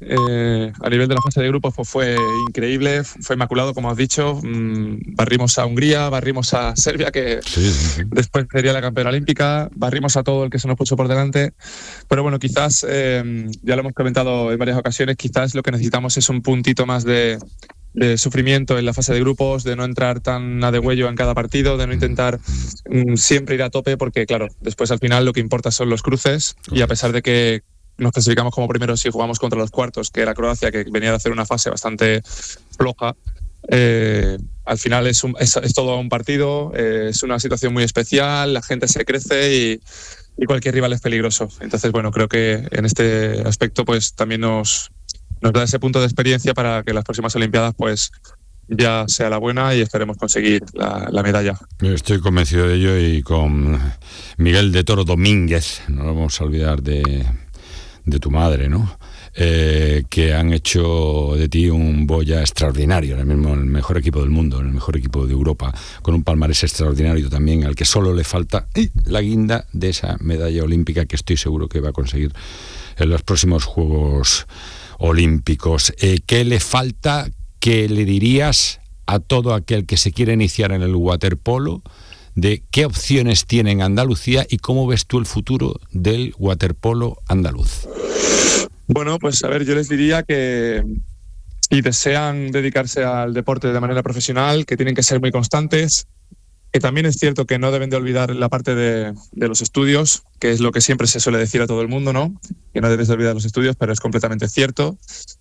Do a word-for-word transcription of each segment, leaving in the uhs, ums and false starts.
Eh, a nivel de la fase de grupos pues fue increíble, fue inmaculado, como has dicho. Mm, barrimos a Hungría, barrimos a Serbia, que sí, sí, sí. después sería la campeona olímpica, barrimos a todo el que se nos puso por delante. Pero bueno, quizás, eh, ya lo hemos comentado en varias ocasiones, quizás lo que necesitamos es un puntito más de, de sufrimiento en la fase de grupos, de no entrar tan a degüello en cada partido, de no intentar mm, siempre ir a tope, porque claro, después al final lo que importa son los cruces, y a pesar de que nos clasificamos como primeros y jugamos contra los cuartos, que era Croacia, que venía de hacer una fase bastante floja, eh, al final es, un, es, es todo un partido, eh, es una situación muy especial, la gente se crece y, y cualquier rival es peligroso. Entonces, bueno, creo que en este aspecto pues también nos, nos da ese punto de experiencia para que las próximas Olimpiadas pues ya sea la buena y esperemos conseguir la, la medalla. Estoy convencido de ello, y con Miguel de Toro Domínguez, no lo vamos a olvidar de... de tu madre, ¿no? Eh, que han hecho de ti un boya extraordinario, en el, mismo, en el mejor equipo del mundo, en el mejor equipo de Europa, con un palmarés extraordinario también, al que solo le falta eh, la guinda de esa medalla olímpica que estoy seguro que va a conseguir en los próximos Juegos Olímpicos. Eh, ¿Qué le falta? ¿Qué le dirías a todo aquel que se quiere iniciar en el waterpolo? De qué opciones tiene en Andalucía y cómo ves tú el futuro del waterpolo andaluz. Bueno, pues a ver, yo les diría que si desean dedicarse al deporte de manera profesional, que tienen que ser muy constantes, que también es cierto que no deben de olvidar la parte de, de los estudios, que es lo que siempre se suele decir a todo el mundo, ¿no? Que no debes de olvidar los estudios, pero es completamente cierto.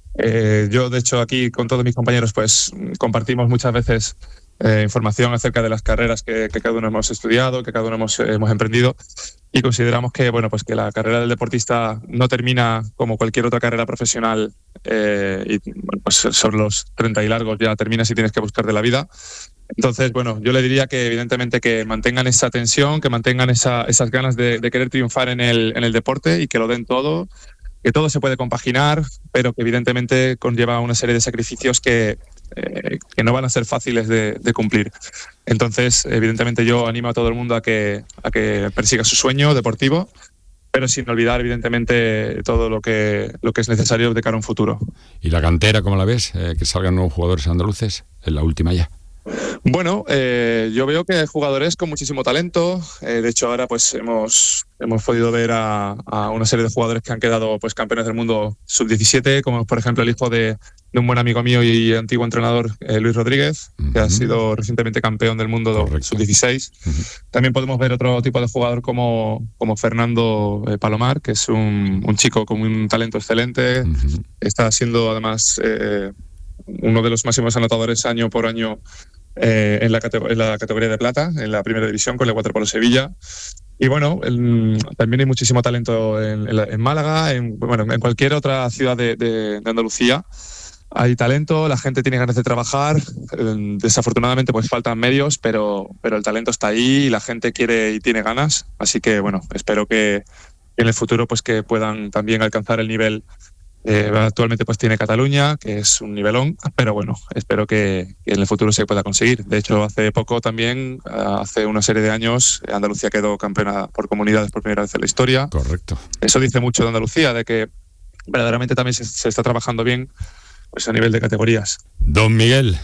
Eh, yo, de hecho, aquí con todos mis compañeros, pues compartimos muchas veces Eh, información acerca de las carreras que, que cada uno hemos estudiado, que cada uno hemos, eh, hemos emprendido, y consideramos que, bueno, pues que la carrera del deportista no termina como cualquier otra carrera profesional, eh, y bueno, pues sobre los treinta y largos ya terminas y tienes que buscarte la vida. Entonces, bueno, yo le diría que evidentemente que mantengan esa tensión, que mantengan esa, esas ganas de, de querer triunfar en el, en el deporte, y que lo den todo, que todo se puede compaginar, pero que evidentemente conlleva una serie de sacrificios que Eh, que no van a ser fáciles de, de cumplir. Entonces, evidentemente yo animo a todo el mundo a que, a que persiga su sueño deportivo, pero sin olvidar evidentemente todo lo que, lo que es necesario de cara a un futuro. ¿Y la cantera, cómo la ves? Eh, que salgan nuevos jugadores andaluces en la última ya. Bueno, eh, yo veo que hay jugadores con muchísimo talento. Eh, de hecho, ahora pues hemos, hemos podido ver a, a una serie de jugadores que han quedado pues campeones del mundo sub diecisiete, como por ejemplo el hijo de, de un buen amigo mío y antiguo entrenador, eh, Luis Rodríguez, uh-huh. que ha sido recientemente campeón del mundo sub dieciséis. Uh-huh. También podemos ver otro tipo de jugador como, como Fernando eh, Palomar, que es un, un chico con un talento excelente. Uh-huh. Está siendo además eh, uno de los máximos anotadores año por año eh, en, la categ- en la categoría de plata, en la primera división con el Waterpolo Sevilla. Y bueno, el, también hay muchísimo talento en, en, la, en Málaga, en, bueno, en cualquier otra ciudad de, de, de Andalucía. Hay talento, la gente tiene ganas de trabajar. Eh, desafortunadamente pues faltan medios, pero, pero el talento está ahí y la gente quiere y tiene ganas. Así que bueno, espero que en el futuro pues que puedan también alcanzar el nivel. Eh, actualmente pues tiene Cataluña, que es un nivelón, pero bueno, espero que, que en el futuro se pueda conseguir. De hecho, hace poco también, hace una serie de años, Andalucía quedó campeona por comunidades por primera vez en la historia. Correcto. Eso dice mucho de Andalucía, de que verdaderamente también se, se está trabajando bien pues a nivel de categorías. Don Miguel,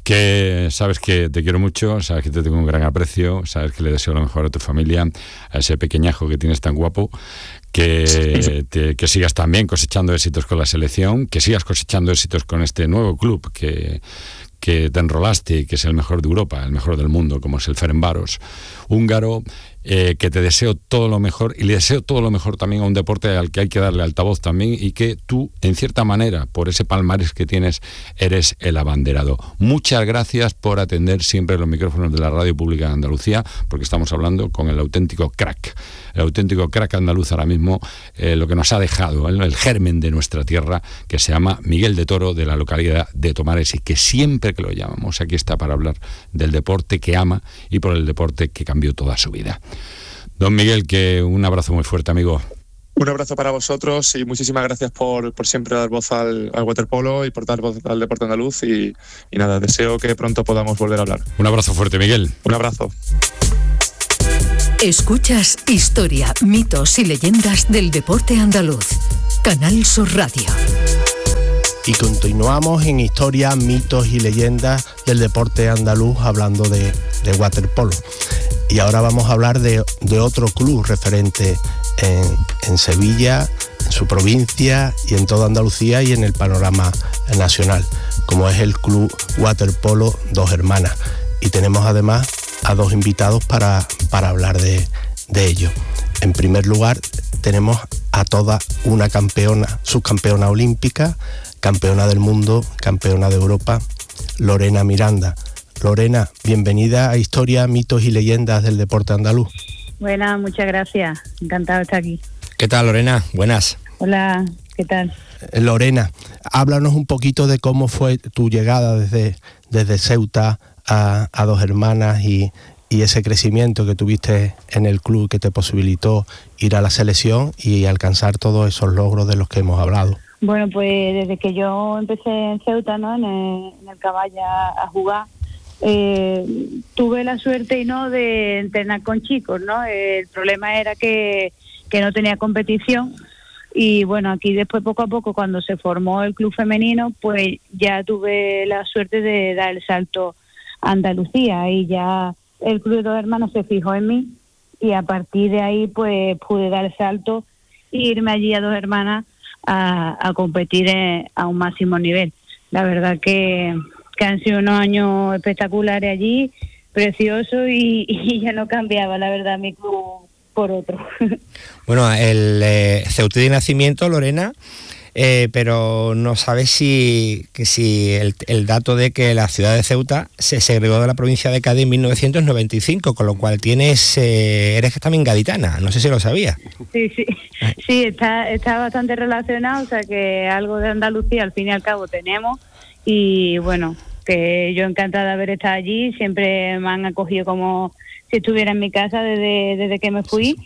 que sabes que te quiero mucho, sabes que te tengo un gran aprecio, sabes que le deseo lo mejor a tu familia, a ese pequeñajo que tienes tan guapo, que, te, que sigas también cosechando éxitos con la selección, que sigas cosechando éxitos con este nuevo club que, que te enrolaste y que es el mejor de Europa, el mejor del mundo, como es el Ferencváros húngaro. Eh, que te deseo todo lo mejor, y le deseo todo lo mejor también a un deporte al que hay que darle altavoz también, y que tú, en cierta manera, por ese palmarés que tienes, eres el abanderado. Muchas gracias por atender siempre los micrófonos de la Radio Pública de Andalucía, porque estamos hablando con el auténtico crack, el auténtico crack andaluz ahora mismo, eh, lo que nos ha dejado, el, el germen de nuestra tierra, que se llama Miguel de Toro, de la localidad de Tomares, y que siempre que lo llamamos aquí está para hablar del deporte que ama y por el deporte que cambió toda su vida. Don Miguel, que un abrazo muy fuerte, amigo. Un abrazo para vosotros y muchísimas gracias por, por siempre dar voz al, al waterpolo y por dar voz al deporte andaluz, y, y nada, deseo que pronto podamos volver a hablar. Un abrazo fuerte, Miguel. Un abrazo. Escuchas Historia, mitos y leyendas del deporte andaluz. Canal Sur Radio. Y continuamos en historias, mitos y leyendas del deporte andaluz hablando de, de waterpolo. Y ahora vamos a hablar de, de otro club referente en, en Sevilla, en su provincia y en toda Andalucía y en el panorama nacional, como es el Club Waterpolo Dos Hermanas. Y tenemos además a dos invitados para, para hablar de, de ello. En primer lugar, tenemos a toda una campeona, subcampeona olímpica, campeona del mundo, campeona de Europa, Lorena Miranda. Lorena, bienvenida a Historia, Mitos y Leyendas del Deporte Andaluz. Buenas, muchas gracias. Encantado de estar aquí. ¿Qué tal, Lorena? Buenas. Hola, ¿qué tal? Lorena, háblanos un poquito de cómo fue tu llegada desde, desde Ceuta a, a Dos Hermanas y, y ese crecimiento que tuviste en el club que te posibilitó ir a la selección y alcanzar todos esos logros de los que hemos hablado. Bueno, pues desde que yo empecé en Ceuta, ¿no? en el, en el Caballa a jugar, eh, tuve la suerte y no de entrenar con chicos, ¿no? El problema era que, que no tenía competición. Y bueno, aquí después poco a poco, cuando se formó el club femenino, pues ya tuve la suerte de dar el salto a Andalucía y ya el club de Dos Hermanas se fijó en mí y a partir de ahí pues pude dar el salto e irme allí a Dos Hermanas a, a competir en, a un máximo nivel. La verdad que, que han sido unos años espectaculares allí, preciosos y, y ya no cambiaba, la verdad, mi club por otro. Bueno, el eh, ceutí de nacimiento, Lorena, eh, pero no sabes si, que si el, el dato de que la ciudad de Ceuta se segregó de la provincia de Cádiz en mil novecientos noventa y cinco, con lo cual tienes eh, eres también gaditana, no sé si lo sabías. Sí, sí, sí, está, está bastante relacionado, o sea que algo de Andalucía al fin y al cabo tenemos y bueno, que yo encantada de haber estado allí, siempre me han acogido como si estuviera en mi casa desde, desde que me fui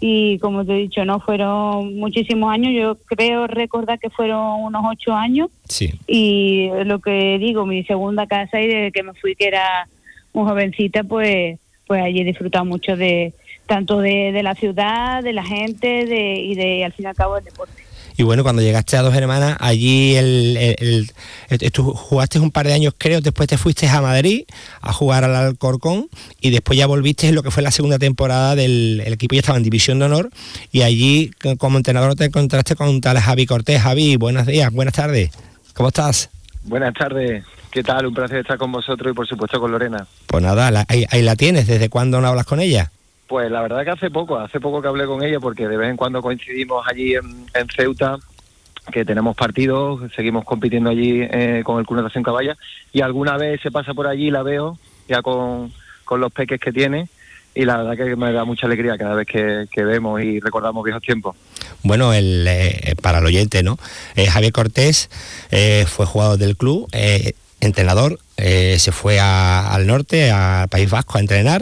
y como te he dicho, no fueron muchísimos años, yo creo recordar que fueron unos ocho años sí. Y lo que digo, mi segunda casa y desde que me fui que era muy jovencita, pues pues allí he disfrutado mucho de tanto de, de la ciudad, de la gente de, y de al fin y al cabo del deporte. Y bueno, cuando llegaste a Dos Hermanas, allí el, el, el, el, tú jugaste un par de años, creo, después te fuiste a Madrid a jugar al Alcorcón y después ya volviste en lo que fue la segunda temporada del el equipo, ya estaba en División de Honor y allí como entrenador te encontraste con un tal Javi Cortés. Javi, buenos días, buenas tardes, ¿cómo estás? Buenas tardes, ¿qué tal? Un placer estar con vosotros y por supuesto con Lorena. Pues nada, la, ahí, ahí la tienes, ¿desde cuándo no hablas con ella? Pues la verdad que hace poco, hace poco que hablé con ella porque de vez en cuando coincidimos allí en, en Ceuta, que tenemos partidos, seguimos compitiendo allí eh, con el Club Natación Caballa y alguna vez se pasa por allí y la veo ya con, con los peques que tiene y la verdad que me da mucha alegría cada vez que, que vemos y recordamos viejos tiempos. Bueno, el, eh, para el oyente, ¿no? Eh, Javier Cortés eh, fue jugador del club, eh, entrenador, eh, se fue a, al norte, al País Vasco a entrenar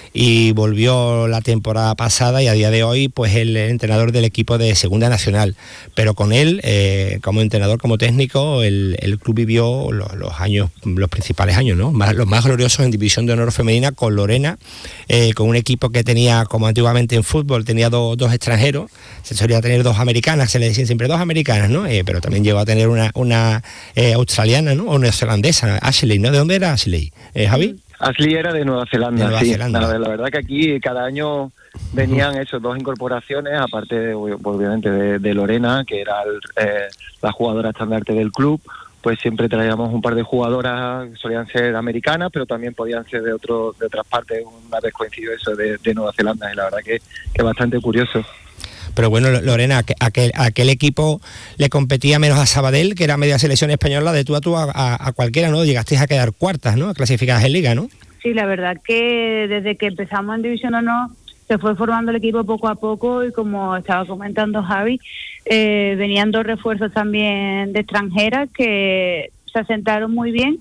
y volvió la temporada pasada y a día de hoy pues el entrenador del equipo de Segunda Nacional, pero con él eh, como entrenador, como técnico el, el club vivió los, los años, los principales años, ¿no? Más, los más gloriosos en División de Honor femenina con Lorena, eh, con un equipo que tenía, como antiguamente en fútbol, tenía do, dos extranjeros, se solía tener dos americanas, se le decían siempre dos americanas, ¿no? Eh, pero también llegó a tener una, una eh, australiana, ¿no? O neozelandesa, Ashley, ¿no? ¿De dónde era Ashley? ¿Eh, Javi? Ashley era de Nueva Zelanda, de Nueva sí. Zelanda. La, la verdad que aquí cada año venían esos dos incorporaciones, aparte de, obviamente de, de Lorena, que era el, eh, la jugadora estandarte del club, pues siempre traíamos un par de jugadoras, solían ser americanas, pero también podían ser de otro, de otras partes, una vez coincidió eso de, de Nueva Zelanda, y la verdad que es bastante curioso. Pero bueno, Lorena, aquel, aquel equipo le competía menos a Sabadell, que era media selección española, de tú a tú a, a, a cualquiera, ¿no? Llegasteis a quedar cuartas, ¿no? Clasificadas en Liga, ¿no? Sí, la verdad que desde que empezamos en División Honor se fue formando el equipo poco a poco y como estaba comentando Javi, eh, venían dos refuerzos también de extranjeras que se asentaron muy bien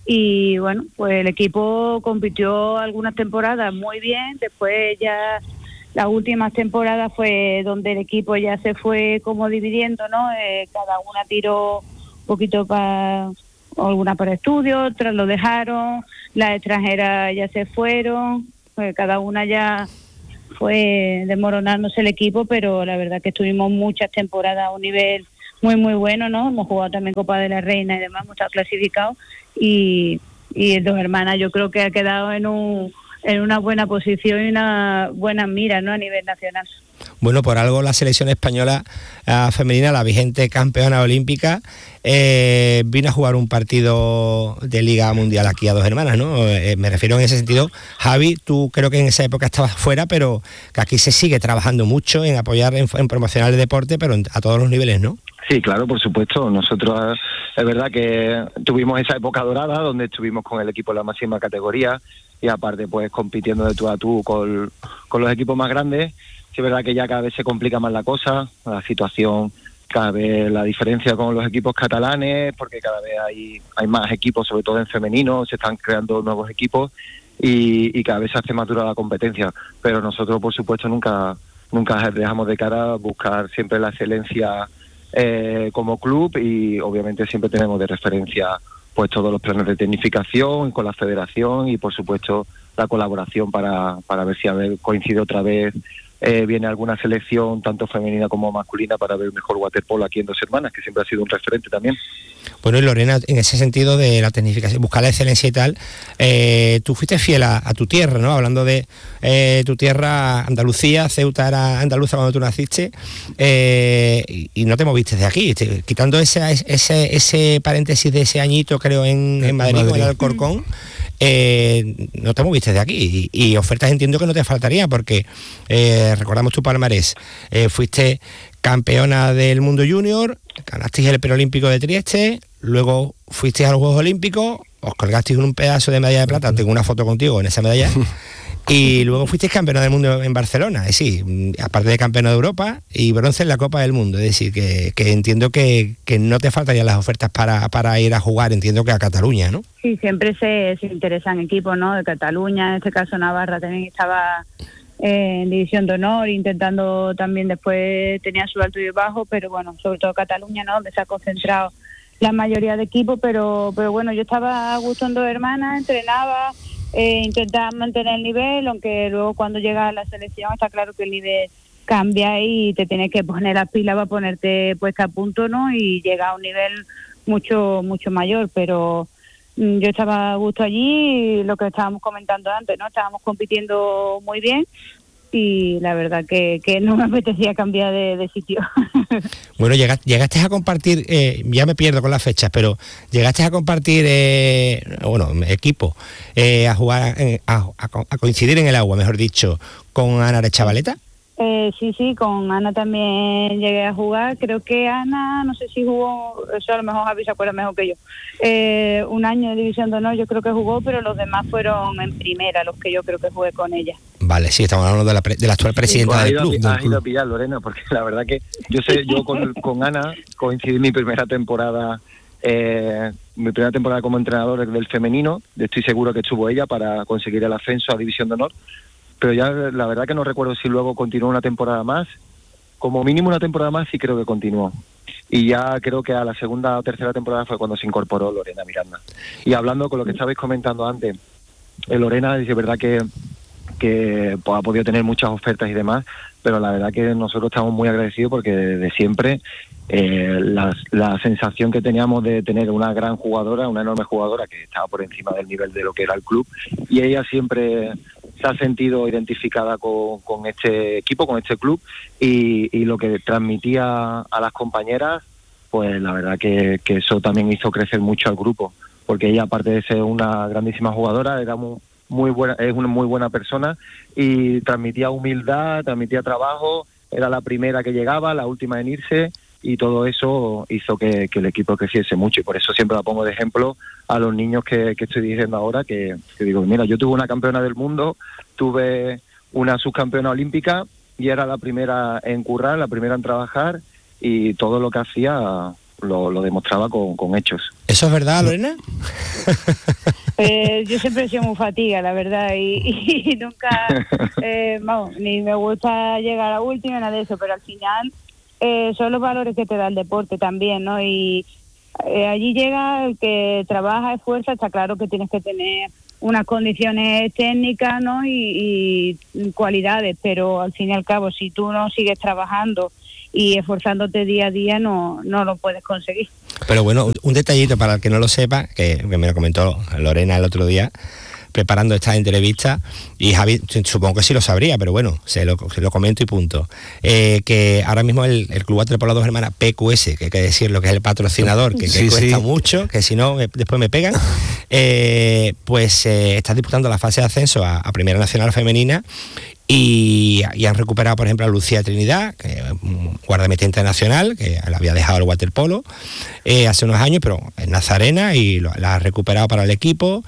y bueno, pues el equipo compitió algunas temporadas muy bien, después ya las últimas temporadas fue donde el equipo ya se fue como dividiendo, ¿no? Eh, cada una tiró un poquito para, alguna para estudios, otras lo dejaron, las extranjeras ya se fueron, pues cada una ya fue desmoronándose el equipo, pero la verdad que estuvimos muchas temporadas a un nivel muy muy bueno, ¿no? Hemos jugado también Copa de la Reina y demás, hemos estado clasificados y, y Dos Hermanas yo creo que ha quedado en un en una buena posición y una buena mira, ¿no? A nivel nacional. Bueno, por algo la selección española uh, femenina, la vigente campeona olímpica, eh, vino a jugar un partido de Liga Mundial aquí a Dos Hermanas, ¿no? Eh, me refiero en ese sentido. Javi, tú creo que en esa época estabas fuera, pero que aquí se sigue trabajando mucho en apoyar, en, en promocionar el deporte, pero en, a todos los niveles, ¿no? Sí, claro, por supuesto. Nosotros es verdad que tuvimos esa época dorada donde estuvimos con el equipo en la máxima categoría y aparte pues compitiendo de tú a tú con, con los equipos más grandes. Sí, es verdad que ya cada vez se complica más la cosa, la situación, cada vez la diferencia con los equipos catalanes, porque cada vez hay, hay más equipos, sobre todo en femenino, se están creando nuevos equipos y, y cada vez se hace más dura la competencia. Pero nosotros, por supuesto, nunca, nunca dejamos de cara a buscar siempre la excelencia eh, como club y obviamente siempre tenemos de referencia pues todos los planes de tecnificación con la federación y por supuesto la colaboración para, para ver si a ver coincide otra vez, eh, viene alguna selección tanto femenina como masculina para ver mejor waterpolo aquí en Dos Hermanas, que siempre ha sido un referente también. Bueno, y Lorena, en ese sentido de la tecnificación, buscar la excelencia y tal, eh, tú fuiste fiel a, a tu tierra, ¿no? Hablando de eh, tu tierra, Andalucía, Ceuta era andaluza cuando tú naciste, eh, y, y no te moviste de aquí, te, quitando ese, ese, ese paréntesis de ese añito, creo, en, en Madrid, Madrid. Con el Alcorcón, eh, no te moviste de aquí, y, y ofertas entiendo que no te faltaría, porque eh, recordamos tu palmarés, eh, fuiste campeona del mundo junior, ganasteis el preolímpico de Trieste, luego fuisteis a los Juegos Olímpicos, os colgasteis un pedazo de medalla de plata, tengo una foto contigo en esa medalla, y luego fuisteis campeona del mundo en Barcelona, es decir, aparte de campeona de Europa y bronce en la Copa del Mundo, es decir, que, que entiendo que, que no te faltarían las ofertas para, para ir a jugar, entiendo que a Cataluña, ¿no? Sí, siempre se, se interesan equipos, ¿no? De Cataluña, en este caso Navarra también estaba en división de honor, intentando también después, tenía su alto y bajo, pero bueno, sobre todo Cataluña, ¿no? Donde se ha concentrado la mayoría de equipos, pero pero bueno, yo estaba a gusto en Dos Hermanas, entrenaba, eh, intentaba mantener el nivel, aunque luego cuando llega a la selección está claro que el nivel cambia y te tienes que poner las pilas para ponerte puesta a punto, ¿no? Y llega a un nivel mucho mucho mayor, pero yo estaba a gusto allí, lo que estábamos comentando antes, ¿no? Estábamos compitiendo muy bien y la verdad que, que no me apetecía cambiar de, de sitio. Bueno, llegaste, llegaste a compartir, eh, ya me pierdo con las fechas, pero llegaste a compartir, eh, bueno, equipo, eh, a jugar, eh, a, a, a coincidir en el agua, mejor dicho, con Ana Arechavaleta. Eh, sí, sí, con Ana también llegué a jugar. Creo que Ana, no sé si jugó, eso a lo mejor Javi se acuerda mejor que yo, eh, un año de división de honor yo creo que jugó, pero los demás fueron en primera, los que yo creo que jugué con ella. Vale, sí, estamos hablando de la, pre, de la actual presidenta sí, del club. Has ido a pillar, Lorena, porque la verdad que yo sé, yo con, con Ana coincidí mi primera temporada, eh, mi primera temporada como entrenador del femenino, estoy seguro que estuvo ella para conseguir el ascenso a división de honor. Pero ya la verdad que no recuerdo si luego continuó una temporada más, como mínimo una temporada más sí creo que continuó. Y ya creo que a la segunda o tercera temporada fue cuando se incorporó Lorena Miranda. Y hablando con lo que estabais comentando antes, eh, Lorena es verdad que, que pues, ha podido tener muchas ofertas y demás, pero la verdad que nosotros estamos muy agradecidos porque desde siempre eh, la, la sensación que teníamos de tener una gran jugadora, una enorme jugadora que estaba por encima del nivel de lo que era el club, y ella siempre se ha sentido identificada con, con este equipo, con este club, y, y lo que transmitía a las compañeras, pues la verdad que, que eso también hizo crecer mucho al grupo, porque ella, aparte de ser una grandísima jugadora, era muy, muy buena, es una muy buena persona y transmitía humildad, transmitía trabajo, era la primera que llegaba, la última en irse, y todo eso hizo que, que el equipo creciese mucho, y por eso siempre la pongo de ejemplo a los niños que, que estoy diciendo ahora, que, que digo, mira, yo tuve una campeona del mundo, tuve una subcampeona olímpica y era la primera en currar, la primera en trabajar, y todo lo que hacía lo, lo demostraba con, con hechos. ¿Eso es verdad, Lorena? Eh, yo siempre he sido muy fatiga, la verdad, y, y nunca, eh, vamos, ni me gusta llegar a última, nada de eso, pero al final eh, son los valores que te da el deporte también, ¿no? Y eh, allí llega el que trabaja, esfuerza, está claro que tienes que tener unas condiciones técnicas, ¿no? Y, y cualidades, pero al fin y al cabo, si tú no sigues trabajando y esforzándote día a día no, no lo puedes conseguir. Pero bueno, un detallito para el que no lo sepa, que, que me lo comentó Lorena el otro día, preparando esta entrevista, y Javi supongo que sí lo sabría, pero bueno, se lo, se lo comento y punto, eh, que ahora mismo el, el Club Waterpolo Dos Hermanas, P Q S, que hay que decirlo, que es el patrocinador, que, que sí, cuesta sí. mucho, que si no me, después me pegan, eh, pues eh, está disputando la fase de ascenso a, a Primera Nacional Femenina, y, y han recuperado, por ejemplo, a Lucía Trinidad, que es un guardameta internacional, que la había dejado el waterpolo eh, hace unos años, pero en Nazarena, y lo, la ha recuperado para el equipo,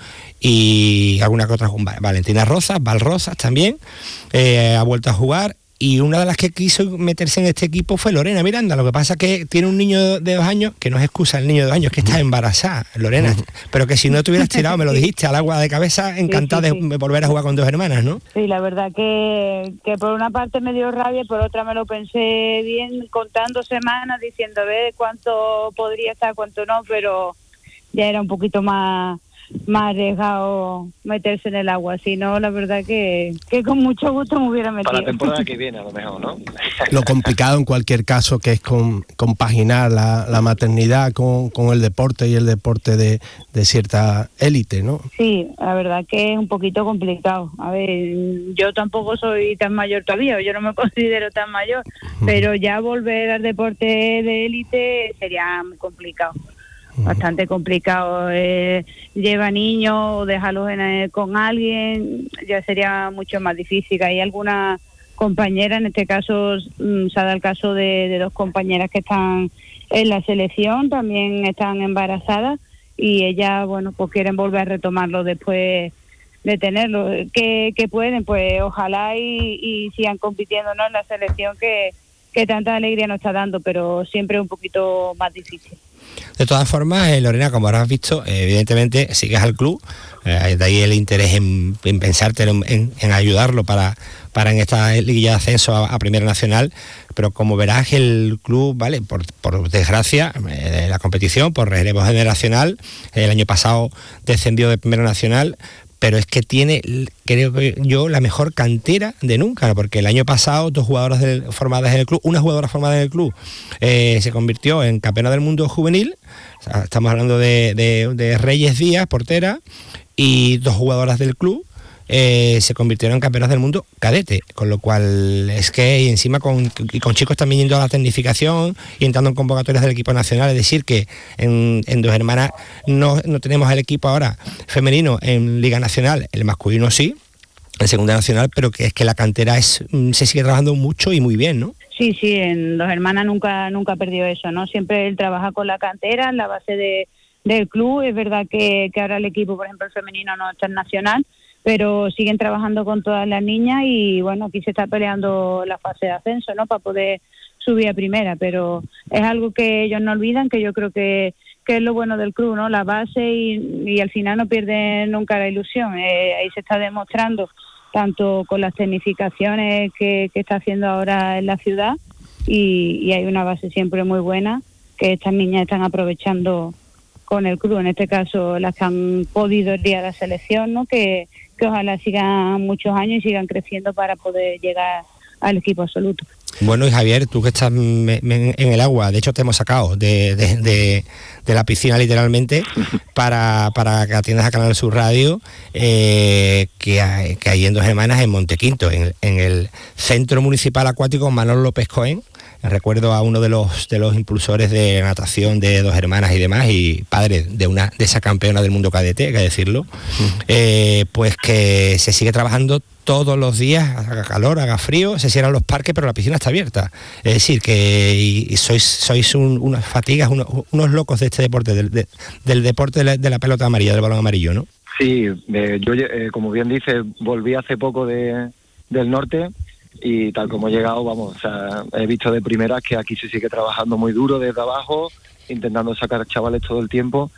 y alguna que otra, Valentina Rosas, Val Rosas también, eh, ha vuelto a jugar, y una de las que quiso meterse en este equipo fue Lorena Miranda. Lo que pasa es que tiene un niño de dos años, que no es excusa el niño de dos años, es que está embarazada, Lorena, pero que si no te hubieras tirado, me lo dijiste, al agua de cabeza, encantada sí, sí, sí. de volver a jugar con dos hermanas, ¿no? Sí, la verdad que, que por una parte me dio rabia, por otra me lo pensé bien, contando semanas, diciendo a ver cuánto podría estar, cuánto no, pero ya era un poquito más... más arriesgado meterse en el agua, si no, la verdad que, que con mucho gusto me hubiera metido. Para la temporada que viene, a lo mejor, ¿no? Lo complicado en cualquier caso que es con, compaginar la, la maternidad con, con el deporte y el deporte de, de cierta élite, ¿no? Sí, la verdad que es un poquito complicado. A ver, yo tampoco soy tan mayor todavía, yo no me considero tan mayor, uh-huh. pero ya volver al deporte de élite sería muy complicado. Bastante complicado, eh, lleva niños o déjalos en, eh, con alguien, ya sería mucho más difícil. Hay algunas compañeras, en este caso mm, se ha dado el caso de, de dos compañeras que están en la selección, también están embarazadas, y ellas, bueno, pues quieren volver a retomarlo después de tenerlo. Que, que pueden, pues ojalá y, y sigan compitiendo, ¿no?, en la selección que, que tanta alegría nos está dando, pero siempre un poquito más difícil. De todas formas, eh, Lorena, como habrás visto, eh, evidentemente sigues al club, eh, de ahí el interés en, en pensarte en, en, en ayudarlo para, para en esta liguilla de ascenso a, a Primera Nacional, pero como verás el club, vale, por, por desgracia, eh, la competición, por relevo generacional, eh, el año pasado descendió de Primera Nacional, pero es que tiene, creo que yo, la mejor cantera de nunca, porque el año pasado dos jugadoras del, formadas en el club, una jugadora formada en el club eh, se convirtió en campeona del mundo juvenil, o sea, estamos hablando de, de, de Reyes Díaz, portera, y dos jugadoras del club eh, se convirtieron en campeonas del mundo cadete, con lo cual es que, y encima con, y con chicos también yendo a la tecnificación y entrando en convocatorias del equipo nacional, es decir, que en, en Dos Hermanas no, no tenemos el equipo ahora femenino en Liga Nacional, el masculino sí, en Segunda Nacional, pero que es que la cantera es se sigue trabajando mucho y muy bien, ¿no? Sí, sí, en Dos Hermanas nunca nunca perdió eso, ¿no? Siempre él trabaja con la cantera, en la base de, del club. Es verdad que, que ahora el equipo, por ejemplo, el femenino no está en nacional, pero siguen trabajando con todas las niñas y, bueno, aquí se está peleando la fase de ascenso, ¿no?, para poder subir a primera, pero es algo que ellos no olvidan, que yo creo que, que es lo bueno del club, ¿no?, la base, y, y al final no pierden nunca la ilusión. Eh, ahí se está demostrando, tanto con las tecnificaciones que, que está haciendo ahora en la ciudad, y, y hay una base siempre muy buena que estas niñas están aprovechando con el club, en este caso las que han podido ir a la selección, ¿no?, que, que ojalá sigan muchos años y sigan creciendo para poder llegar al equipo absoluto. Bueno, y Javier, tú que estás en el agua, de hecho te hemos sacado de, de, de, de la piscina literalmente para, para que atiendas a Canal Sur Radio, eh, que, hay, que hay en Dos Hermanas en Montequinto, en, en el Centro Municipal Acuático Manolo López Cohen. Recuerdo a uno de los de los impulsores de natación de Dos Hermanas y demás, y padre de una de esa campeona del mundo cadete, hay que decirlo, uh-huh. eh, pues que se sigue trabajando todos los días, haga calor, haga frío, se cierran los parques, pero la piscina está abierta. Es decir, que y, y sois sois un, unas fatigas, unos, unos locos de este deporte, del, de, del deporte de la, de la pelota amarilla, del balón amarillo, ¿no? Sí, eh, yo, eh, como bien dices, volví hace poco de, del norte, y tal como he llegado, vamos, o sea, he visto de primeras que aquí se sigue trabajando muy duro desde abajo, intentando sacar chavales todo el tiempo,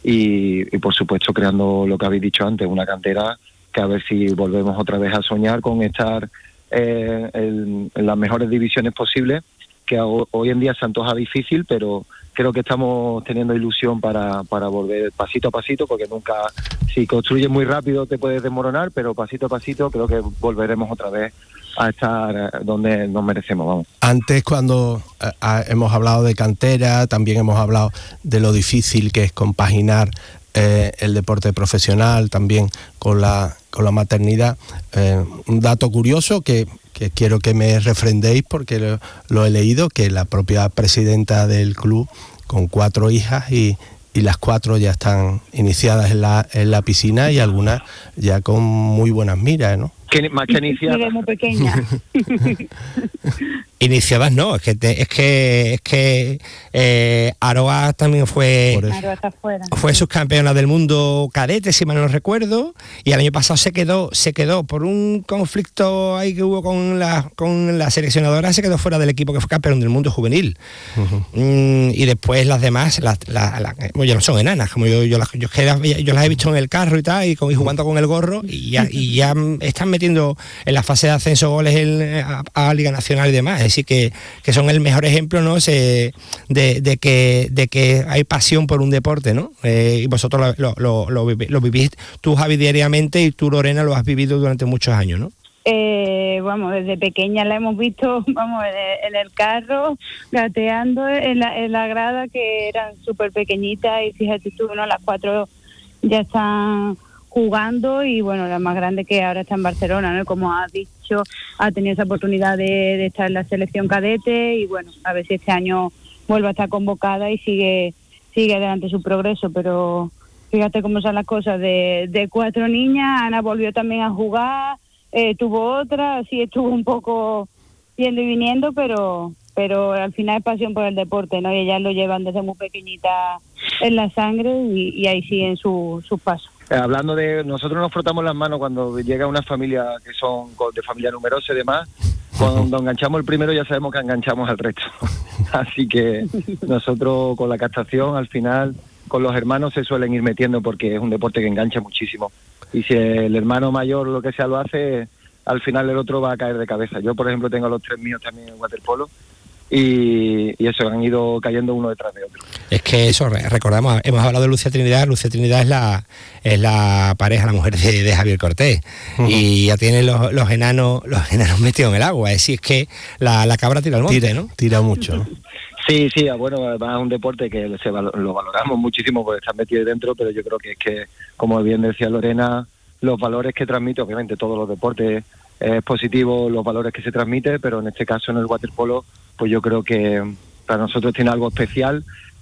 y, y por supuesto creando lo que habéis dicho antes, una cantera que a ver si volvemos otra vez a soñar con estar eh, en, en las mejores divisiones posibles, que hoy en día se antoja difícil, pero creo que estamos teniendo ilusión para, para volver pasito a pasito, porque nunca, si construyes muy rápido te puedes desmoronar, pero pasito a pasito creo que volveremos otra vez a estar donde nos merecemos, vamos. Antes, cuando eh, hemos hablado de cantera, también hemos hablado de lo difícil que es compaginar eh, el deporte profesional también con la con la maternidad. Eh, un dato curioso que, que quiero que me refrendéis porque lo, lo he leído, que la propia presidenta del club, con cuatro hijas y, y las cuatro ya están iniciadas en la, en la piscina y algunas ya con muy buenas miras, ¿no? Que más que iniciadas. Muy pequeña. Iniciadas no, es que te, es que es que eh, Aroa también fue Aroa está fuera. Fue subcampeona del mundo cadete, si mal no recuerdo, y el año pasado se quedó se quedó por un conflicto ahí que hubo con la con la seleccionadora, se quedó fuera del equipo que fue campeón del mundo juvenil. Uh-huh. mm, y después las demás las, las, las, bueno, ya no son enanas, como yo yo las, yo, yo las he visto en el carro y tal, y, con, y jugando con el gorro, y ya, y ya están metiendo en la fase de ascenso goles en, a, a Liga Nacional y demás. Es decir, que, que son el mejor ejemplo, ¿no? Se, de, de, que, de que hay pasión por un deporte, ¿no? Eh, y vosotros lo, lo, lo, lo vivís, tú, Javi, diariamente, y tú, Lorena, lo has vivido durante muchos años, ¿no? Eh, vamos, desde pequeña la hemos visto, vamos, en, en el carro, gateando en la, en la grada, que eran súper pequeñitas, y fíjate tú, ¿no? Las cuatro ya están jugando, y bueno, la más grande que ahora está en Barcelona, ¿no? Como has dicho, ha tenido esa oportunidad de, de estar en la selección cadete, y bueno, a ver si este año vuelve a estar convocada y sigue sigue adelante su progreso. Pero fíjate cómo son las cosas, de, de cuatro niñas, Ana volvió también a jugar, eh, tuvo otra, sí estuvo un poco yendo y viniendo, pero pero al final es pasión por el deporte, ¿no? Y ellas lo llevan desde muy pequeñita en la sangre, y, y ahí siguen su, sus pasos. Eh, hablando de, nosotros nos frotamos las manos cuando llega una familia que son de familia numerosa y demás. Cuando enganchamos el primero ya sabemos que enganchamos al resto. Así que nosotros con la captación, al final, con los hermanos se suelen ir metiendo, porque es un deporte que engancha muchísimo. Y si el hermano mayor lo que sea lo hace, al final el otro va a caer de cabeza. Yo, por ejemplo, tengo a los tres míos también en waterpolo, y, y eso, han ido cayendo uno detrás de otro. Es que eso, recordamos, hemos hablado de Lucía Trinidad. Lucía Trinidad es la es la pareja, la mujer de, de Javier Cortés. Uh-huh. Y ya tiene los, los enanos los enanos metidos en el agua. Es decir, es que la, la cabra tira al monte, tira, ¿no? Tira mucho, ¿no? Sí, sí, bueno, además es un deporte que se, lo valoramos muchísimo porque está metido dentro, pero yo creo que es que, como bien decía Lorena, los valores que transmite, obviamente todos los deportes es positivo, los valores que se transmite, pero en este caso en el waterpolo, pues yo creo que para nosotros tiene algo especial,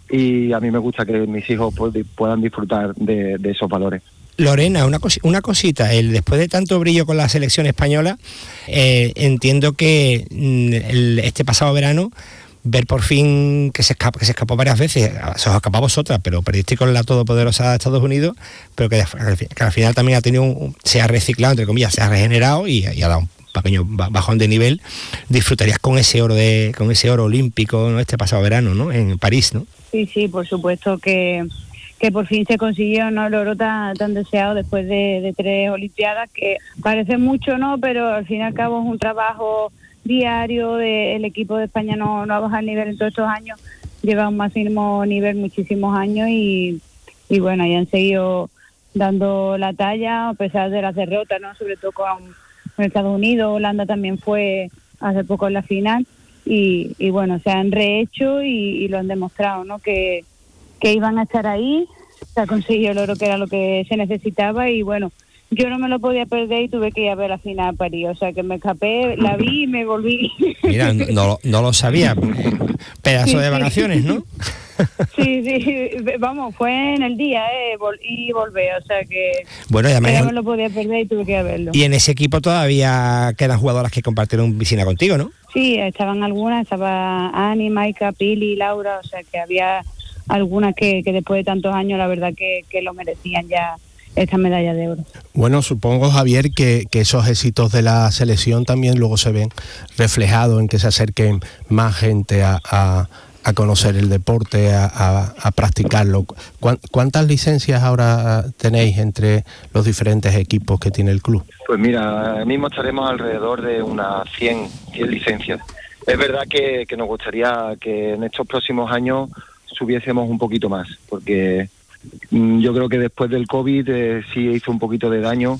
y a mí me gusta que mis hijos puedan disfrutar de, de esos valores. Lorena, una, cos- una cosita, el, después de tanto brillo con la selección española, eh, entiendo que mm, el, este pasado verano, ver por fin que se escapó, que se escapó varias veces, se os escapó a vosotras, pero perdiste con la todopoderosa de Estados Unidos, pero que, que al final también ha tenido un, se ha reciclado, entre comillas, se ha regenerado y, y ha dado un pequeño bajón de nivel. Disfrutarías con ese oro de con ese oro olímpico, ¿no? Este pasado verano, ¿no? En París, ¿no? Sí, sí, por supuesto que que por fin se consiguió, ¿no? El oro tan, tan deseado después de, de tres olimpiadas, que parece mucho, ¿no? Pero al fin y al cabo es un trabajo diario. De, el equipo de España no, no ha bajado el nivel en todos estos años, lleva un máximo nivel muchísimos años, y, y bueno, y han seguido dando la talla a pesar de las derrotas, ¿no? Sobre todo con, con Estados Unidos. Holanda también fue hace poco en la final, y, y bueno, se han rehecho y, y lo han demostrado, ¿no? Que, que iban a estar ahí, se ha conseguido el oro, que era lo que se necesitaba, y bueno, yo no me lo podía perder y tuve que ir a ver la final a París, o sea que me escapé, la vi y me volví. Mira, no, no lo sabía, pedazo sí, de vacaciones, sí. ¿No? Sí, sí, vamos, fue en el día, eh, vol- y volver, o sea que bueno, ya me lo podía perder y tuve que ir a verlo. Y en ese equipo todavía quedan jugadoras que compartieron piscina contigo, ¿no? Sí, estaban algunas, estaba Ani, Maika, Pili, Laura, o sea que había algunas que, que después de tantos años la verdad que, que lo merecían ya esta medalla de oro. Bueno, supongo, Javier, que, que esos éxitos de la selección también luego se ven reflejados en que se acerquen más gente a, a, a conocer el deporte, a, a, a practicarlo. ¿Cuántas licencias ahora tenéis entre los diferentes equipos que tiene el club? Pues mira, ahora mismo estaremos alrededor de unas cien, cien licencias. Es verdad que, que nos gustaría que en estos próximos años subiésemos un poquito más, porque mmm, yo creo que después del COVID eh, sí hizo un poquito de daño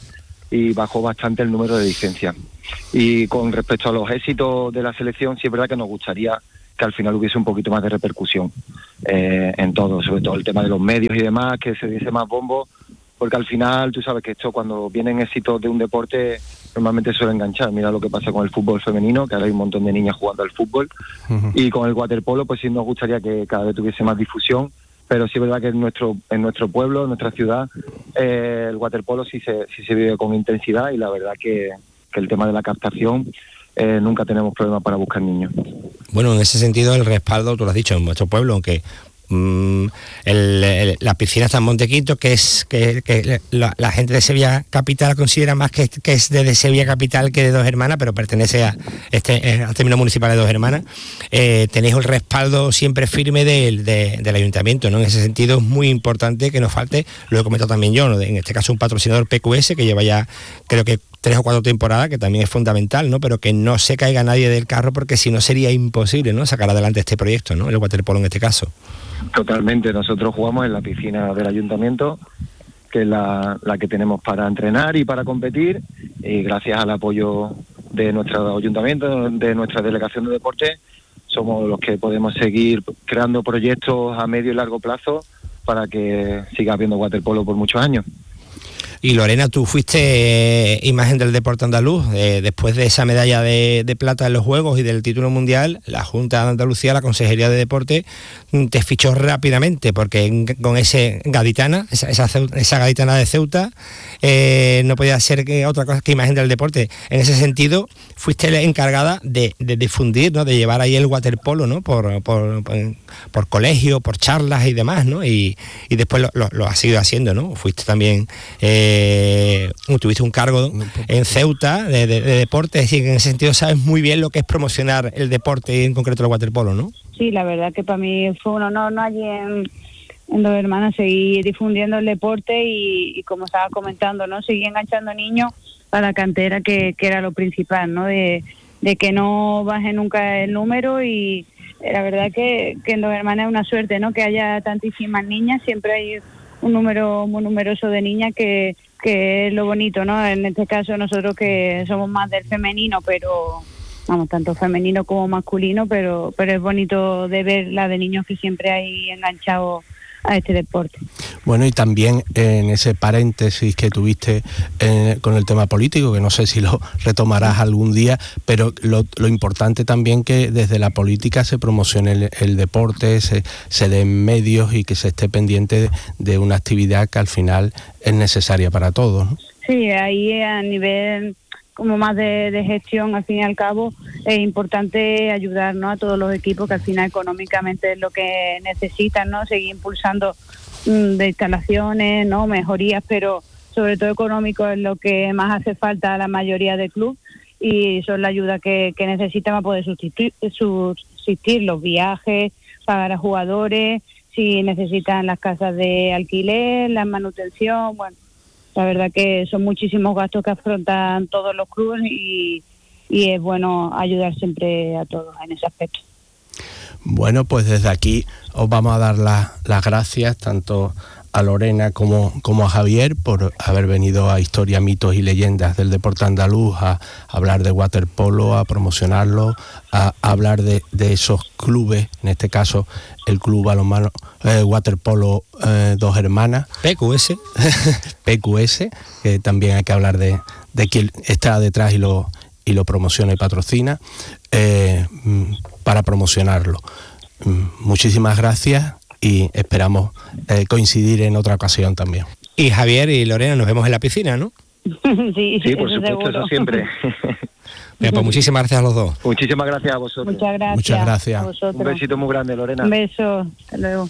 y bajó bastante el número de licencias. Y con respecto a los éxitos de la selección, sí es verdad que nos gustaría que al final hubiese un poquito más de repercusión eh, en todo, sobre todo el tema de los medios y demás, que se diese más bombo, porque al final tú sabes que esto, cuando vienen éxitos de un deporte, normalmente suele enganchar. Mira lo que pasa con el fútbol femenino, que ahora hay un montón de niñas jugando al fútbol, uh-huh. y con el waterpolo pues sí nos gustaría que cada vez tuviese más difusión, pero sí es verdad que en nuestro en nuestro pueblo, en nuestra ciudad, eh, el waterpolo sí se, sí se vive con intensidad, y la verdad que, que el tema de la captación, eh, nunca tenemos problemas para buscar niños. Bueno, en ese sentido el respaldo, tú lo has dicho, en vuestro pueblo, aunque Mm, el, el, la piscina está en Montequinto, que es que, que la, la gente de Sevilla Capital considera más que, que es de Sevilla Capital que de Dos Hermanas, pero pertenece a este al término municipal de Dos Hermanas. Eh, tenéis el respaldo siempre firme de, de, del ayuntamiento, ¿no? En ese sentido es muy importante que nos falte, lo he comentado también yo, ¿no? En este caso un patrocinador P Q S que lleva ya, creo que tres o cuatro temporadas, que también es fundamental, ¿no? Pero que no se caiga nadie del carro, porque si no sería imposible, ¿no?, sacar adelante este proyecto, ¿no?, el waterpolo en este caso. Totalmente, nosotros jugamos en la piscina del ayuntamiento, que es la, la que tenemos para entrenar y para competir, y gracias al apoyo de nuestro ayuntamiento, de nuestra delegación de deporte, somos los que podemos seguir creando proyectos a medio y largo plazo para que siga habiendo waterpolo por muchos años. Y Lorena, tú fuiste eh, imagen del deporte andaluz, eh, después de esa medalla de, de plata en los Juegos y del título mundial, la Junta de Andalucía, la Consejería de Deporte, te fichó rápidamente, porque en, con ese gaditana, esa, esa, esa gaditana de Ceuta, eh, no podía ser que otra cosa que imagen del deporte. En ese sentido, fuiste la encargada de, de difundir, ¿no?, de llevar ahí el waterpolo, ¿no?, por, por, por, por colegio, por charlas y demás, ¿no? Y, y después lo, lo, lo has seguido haciendo, ¿no? Fuiste también... Eh, Eh, tuviste un cargo en Ceuta de, de, de deporte, es decir, que en ese sentido sabes muy bien lo que es promocionar el deporte y en concreto el waterpolo, ¿no? Sí, la verdad que para mí fue un honor, ¿no?, allí en, en Dos Hermanas seguir difundiendo el deporte y, y como estaba comentando, ¿no?, seguir enganchando niños a la cantera, que, que era lo principal, ¿no?, de, de que no baje nunca el número. Y la verdad que, que en Dos Hermanas es una suerte, ¿no?, que haya tantísimas niñas, siempre hay un número muy numeroso de niñas, que, que es lo bonito, ¿no? En este caso nosotros que somos más del femenino, pero vamos, tanto femenino como masculino, pero pero es bonito de ver la de niños que siempre hay enganchados a este deporte. Bueno, y también en ese paréntesis que tuviste eh, con el tema político, que no sé si lo retomarás algún día, pero lo, lo importante también que desde la política se promocione el, el deporte, se, se den medios y que se esté pendiente de, de una actividad que al final es necesaria para todos, ¿no? Sí, ahí a nivel como más de, de gestión, al fin y al cabo, es importante ayudar, ¿no?, a todos los equipos, que al final económicamente es lo que necesitan, ¿no?, seguir impulsando mmm, de instalaciones, ¿no?, mejorías, pero sobre todo económico es lo que más hace falta a la mayoría de clubes, y son la ayuda que, que necesitan para poder subsistir, subsistir los viajes, pagar a jugadores, si necesitan las casas de alquiler, la manutención, bueno. La verdad que son muchísimos gastos que afrontan todos los clubes y, y es bueno ayudar siempre a todos en ese aspecto. Bueno, pues desde aquí os vamos a dar la, las gracias tanto a Lorena como, como a Javier por haber venido a Historia, Mitos y Leyendas del Deporte Andaluz, a, a hablar de waterpolo, a promocionarlo, a, a hablar de, de esos clubes, en este caso el Club Balonmano eh, Waterpolo eh, Dos Hermanas. P Q S. P Q S, que también hay que hablar de, de quién está detrás y lo, y lo promociona y patrocina, eh, para promocionarlo. Muchísimas gracias y esperamos eh, coincidir en otra ocasión también. Y Javier y Lorena, nos vemos en la piscina, ¿no? Sí, sí, por supuesto, seguro. eso siempre. Bien, pues muchísimas gracias a los dos. Muchísimas gracias a vosotros. Muchas gracias. Muchas gracias. A vosotros. Un besito muy grande, Lorena. Un beso. Hasta luego.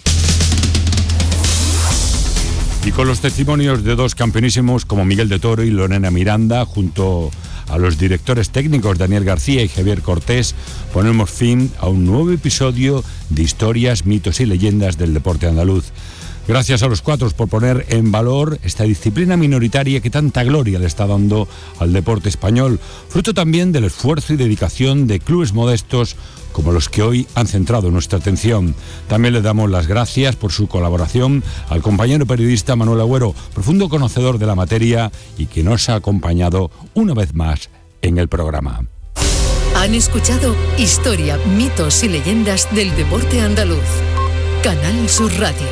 Y con los testimonios de dos campeonísimos como Miguel de Toro y Lorena Miranda, junto a los directores técnicos Daniel García y Javier Cortés, ponemos fin a un nuevo episodio de Historias, Mitos y Leyendas del Deporte Andaluz. Gracias a los cuatro por poner en valor esta disciplina minoritaria que tanta gloria le está dando al deporte español, fruto también del esfuerzo y dedicación de clubes modestos como los que hoy han centrado nuestra atención. También le damos las gracias por su colaboración al compañero periodista Manuel Agüero, profundo conocedor de la materia y que nos ha acompañado una vez más en el programa. Han escuchado Historia, mitos y leyendas del deporte andaluz. Canal Sur Radio.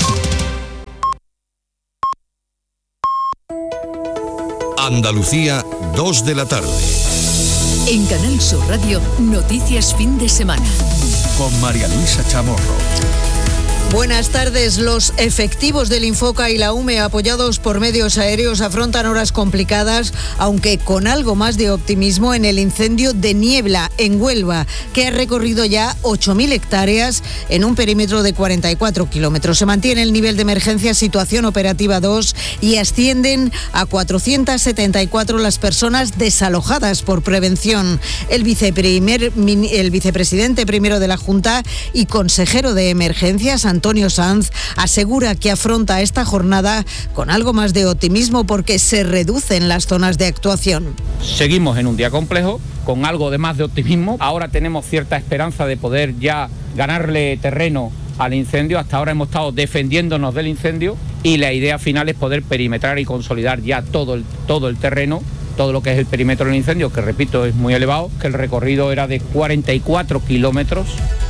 Andalucía, dos de la tarde. En Canal Sur Radio, noticias fin de semana. Con María Luisa Chamorro. Buenas tardes. Los efectivos del Infoca y la U M E, apoyados por medios aéreos, afrontan horas complicadas, aunque con algo más de optimismo, en el incendio de Niebla, en Huelva, que ha recorrido ya ocho mil hectáreas en un perímetro de cuarenta y cuatro kilómetros. Se mantiene el nivel de emergencia situación operativa dos y ascienden a cuatrocientas setenta y cuatro las personas desalojadas por prevención. El, viceprimer, el vicepresidente primero de la Junta y consejero de Emergencias, Antonio Sanz, asegura que afronta esta jornada con algo más de optimismo porque se reducen las zonas de actuación. Seguimos en un día complejo, con algo de más de optimismo. Ahora tenemos cierta esperanza de poder ya ganarle terreno al incendio. Hasta ahora hemos estado defendiéndonos del incendio y la idea final es poder perimetrar y consolidar ya todo el, todo el terreno, todo lo que es el perímetro del incendio, que repito es muy elevado, que el recorrido era de cuarenta y cuatro kilómetros.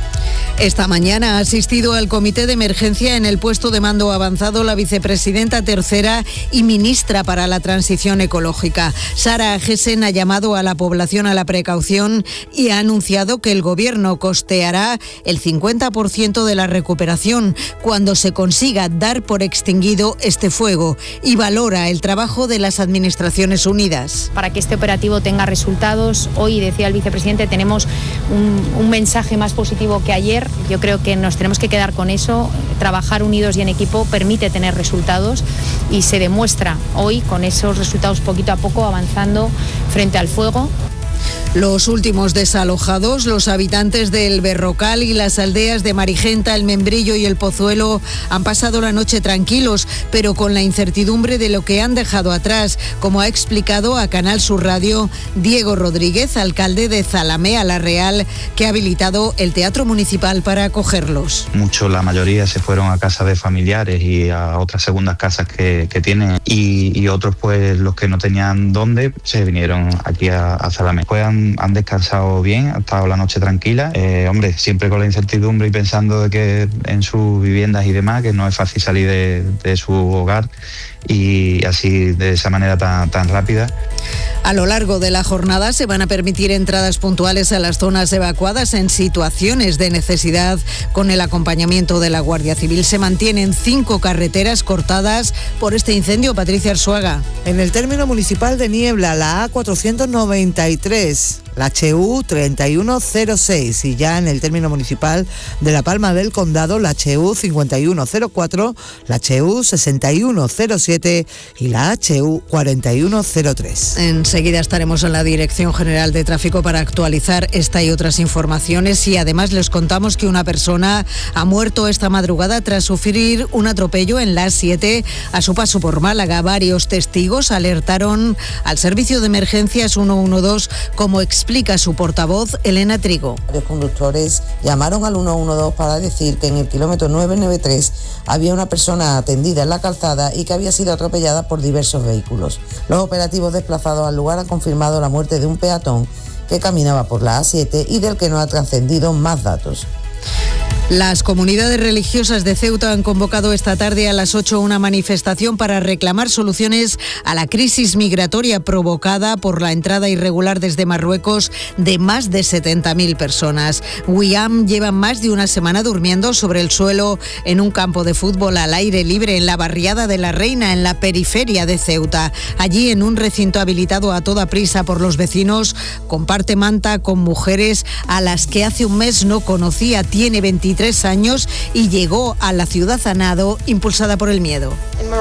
Esta mañana ha asistido al comité de emergencia en el puesto de mando avanzado la vicepresidenta tercera y ministra para la transición ecológica. Sara Agesen ha llamado a la población a la precaución y ha anunciado que el gobierno costeará el cincuenta por ciento de la recuperación cuando se consiga dar por extinguido este fuego, y valora el trabajo de las administraciones unidas. Para que este operativo tenga resultados, hoy, decía el vicepresidente, tenemos un, un mensaje más positivo que ayer. Yo creo que nos tenemos que quedar con eso. Trabajar unidos y en equipo permite tener resultados y se demuestra hoy con esos resultados poquito a poco avanzando frente al fuego. Los últimos desalojados, los habitantes del Berrocal y las aldeas de Marigenta, El Membrillo y El Pozuelo, han pasado la noche tranquilos, pero con la incertidumbre de lo que han dejado atrás, como ha explicado a Canal Sur Radio Diego Rodríguez, alcalde de Zalamea la Real, que ha habilitado el Teatro Municipal para acogerlos. Muchos, la mayoría, se fueron a casas de familiares y a otras segundas casas que, que tienen, y, y otros, pues los que no tenían dónde, se vinieron aquí a, a Zalamea. Pues han Han descansado bien, ha estado la noche tranquila. Eh, hombre, siempre con la incertidumbre y pensando de que en sus viviendas y demás, que no es fácil salir de, de su hogar, y así de esa manera tan, tan rápida. A lo largo de la jornada se van a permitir entradas puntuales a las zonas evacuadas en situaciones de necesidad con el acompañamiento de la Guardia Civil. Se mantienen cinco carreteras cortadas por este incendio. Patricia Arzuaga. En el término municipal de Niebla, la A cuatrocientos noventa y tres, la H U treinta y uno cero seis, y ya en el término municipal de La Palma del Condado, la H U cincuenta y uno cero cuatro, la H U sesenta y uno cero siete y la H U cuarenta y uno cero tres. Enseguida estaremos en la Dirección General de Tráfico para actualizar esta y otras informaciones, y además les contamos que una persona ha muerto esta madrugada tras sufrir un atropello en la A siete a su paso por Málaga. Varios testigos alertaron al servicio de emergencias ciento doce, como explica su portavoz Elena Trigo. Los conductores llamaron al ciento doce para decir que en el kilómetro nueve noventa y tres había una persona atendida en la calzada y que había sido atropellada por diversos vehículos. Los operativos desplazados al lugar han confirmado la muerte de un peatón que caminaba por la A siete y del que no ha trascendido más datos. Las comunidades religiosas de Ceuta han convocado esta tarde a las ocho una manifestación para reclamar soluciones a la crisis migratoria provocada por la entrada irregular desde Marruecos de más de setenta mil personas. Wiam lleva más de una semana durmiendo sobre el suelo en un campo de fútbol al aire libre en la barriada de La Reina, en la periferia de Ceuta. Allí, en un recinto habilitado a toda prisa por los vecinos, comparte manta con mujeres a las que hace un mes no conocía. Tiene veintitrés veintitrés años y llegó a la ciudad a nado impulsada por el miedo.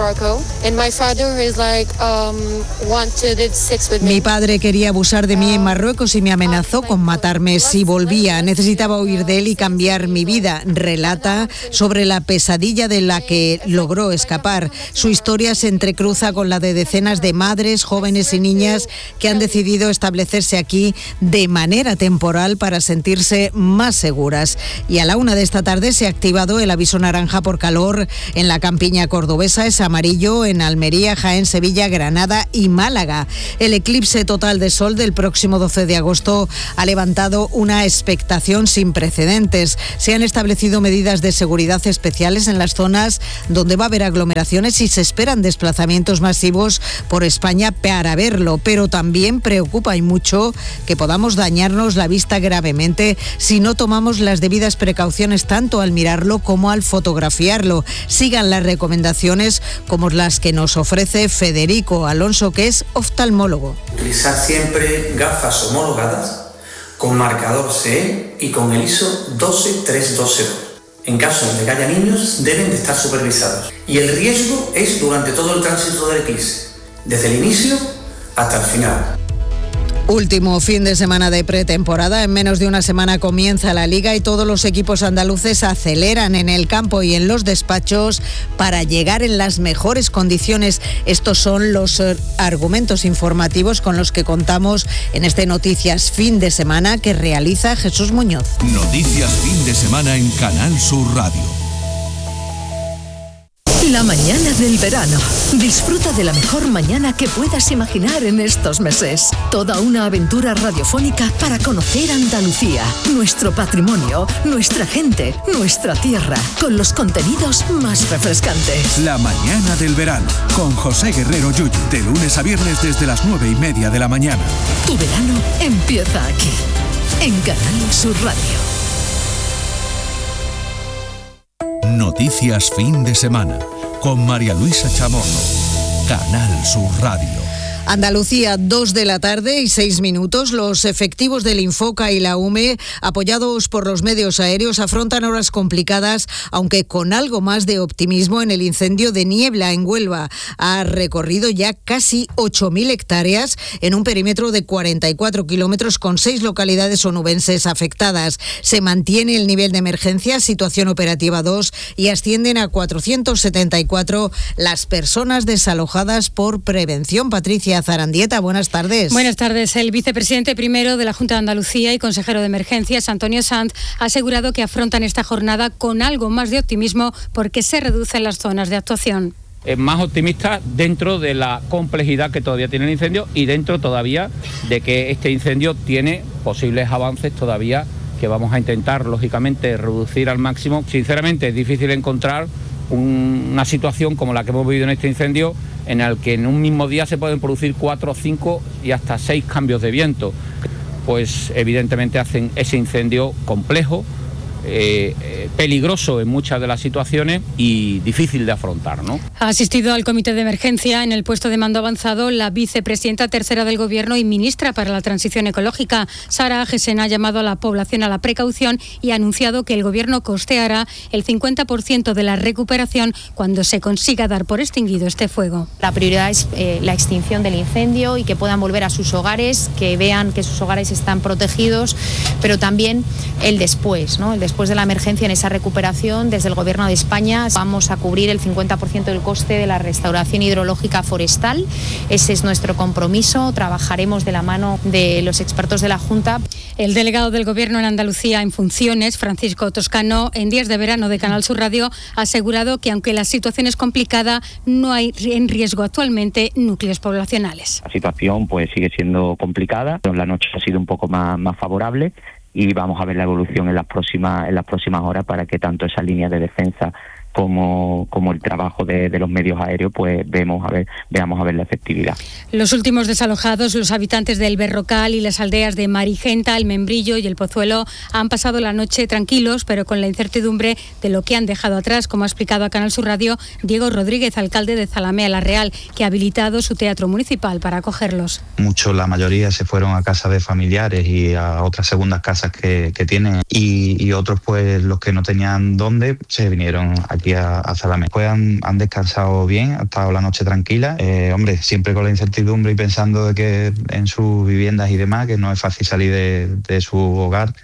Mi padre quería abusar de mí en Marruecos y me amenazó con matarme si volvía. Necesitaba huir de él y cambiar mi vida. Relata sobre la pesadilla de la que logró escapar. Su historia se entrecruza con la de decenas de madres, jóvenes y niñas que han decidido establecerse aquí de manera temporal para sentirse más seguras. Y a la una de esta tarde se ha activado el aviso naranja por calor en la campiña cordobesa, es amarillo en Almería, Jaén, Sevilla, Granada y Málaga. El eclipse total de sol del próximo doce de agosto ha levantado una expectación sin precedentes. Se han establecido medidas de seguridad especiales en las zonas donde va a haber aglomeraciones y se esperan desplazamientos masivos por España para verlo, pero también preocupa y mucho que podamos dañarnos la vista gravemente si no tomamos las debidas precauciones tanto al mirarlo como al fotografiarlo. Sigan las recomendaciones como las que nos ofrece Federico Alonso, que es oftalmólogo. Utilizar siempre gafas homologadas con marcador C E y con el I S O doce mil trescientos veinte. En caso de que haya niños, deben de estar supervisados. Y el riesgo es durante todo el tránsito del eclipse, desde el inicio hasta el final. Último fin de semana de pretemporada. En menos de una semana comienza la Liga y todos los equipos andaluces aceleran en el campo y en los despachos para llegar en las mejores condiciones. Estos son los eh, argumentos informativos con los que contamos en este Noticias Fin de Semana que realiza Jesús Muñoz. Noticias Fin de Semana en Canal Sur Radio. La mañana del verano. Disfruta de la mejor mañana que puedas imaginar en estos meses. Toda una aventura radiofónica para conocer Andalucía, nuestro patrimonio, nuestra gente, nuestra tierra, con los contenidos más refrescantes. La mañana del verano, con José Guerrero Yuyu, de lunes a viernes desde las nueve y media de la mañana. Tu verano empieza aquí, en Canal Sur Radio. Noticias Fin de Semana con María Luisa Chamorro, Canal Sur Radio. Andalucía, dos de la tarde y seis minutos. Los efectivos del Infoca y la U M E, apoyados por los medios aéreos, afrontan horas complicadas, aunque con algo más de optimismo en el incendio de Niebla en Huelva. Ha recorrido ya casi ocho mil hectáreas en un perímetro de cuarenta y cuatro kilómetros con seis localidades onubenses afectadas. Se mantiene el nivel de emergencia, situación operativa dos, y ascienden a cuatrocientos setenta y cuatro las personas desalojadas por prevención. Patricia Zarandieta, buenas tardes. Buenas tardes. El vicepresidente primero de la Junta de Andalucía y consejero de Emergencias, Antonio Sanz, ha asegurado que afrontan esta jornada con algo más de optimismo porque se reducen las zonas de actuación. Es más optimista dentro de la complejidad que todavía tiene el incendio y dentro todavía de que este incendio tiene posibles avances todavía que vamos a intentar, lógicamente, reducir al máximo. Sinceramente, es difícil encontrar un, una situación como la que hemos vivido en este incendio, en el que en un mismo día se pueden producir cuatro, cinco y hasta seis cambios de viento. Pues evidentemente hacen ese incendio complejo, eh, eh, peligroso en muchas de las situaciones y difícil de afrontar, ¿no? Ha asistido al comité de emergencia en el puesto de mando avanzado la vicepresidenta tercera del Gobierno y ministra para la Transición Ecológica. Sara Agesen ha llamado a la población a la precaución y ha anunciado que el Gobierno costeará el cincuenta por ciento de la recuperación cuando se consiga dar por extinguido este fuego. La prioridad es eh, la extinción del incendio y que puedan volver a sus hogares, que vean que sus hogares están protegidos, pero también el después, ¿no? El después Después de la emergencia, en esa recuperación, desde el Gobierno de España vamos a cubrir el cincuenta por ciento del coste de la restauración hidrológica forestal. Ese es nuestro compromiso. Trabajaremos de la mano de los expertos de la Junta. El delegado del Gobierno en Andalucía en funciones, Francisco Toscano, en Días de Verano de Canal Sur Radio, ha asegurado que aunque la situación es complicada, no hay en riesgo actualmente núcleos poblacionales. La situación pues sigue siendo complicada, pero la noche ha sido un poco más, más favorable. Y vamos a ver la evolución en las próximas en las próximas horas para que tanto esa línea de defensa como, como el trabajo de, de los medios aéreos, pues vemos a ver, veamos a ver la efectividad. Los últimos desalojados, los habitantes del Berrocal y las aldeas de Marigenta, El Membrillo y El Pozuelo, han pasado la noche tranquilos, pero con la incertidumbre de lo que han dejado atrás, como ha explicado a Canal Sur Radio Diego Rodríguez, alcalde de Zalamea la Real, que ha habilitado su teatro municipal para acogerlos. Muchos, la mayoría, se fueron a casa de familiares y a otras segundas casas que, que tienen, y, y otros, pues los que no tenían dónde, se vinieron aquí a, a Zalamea. Pues han, han descansado bien, ha estado la noche tranquila, eh, hombre, siempre con la incertidumbre y pensando de que en sus viviendas y demás, que no es fácil salir de, de su hogar,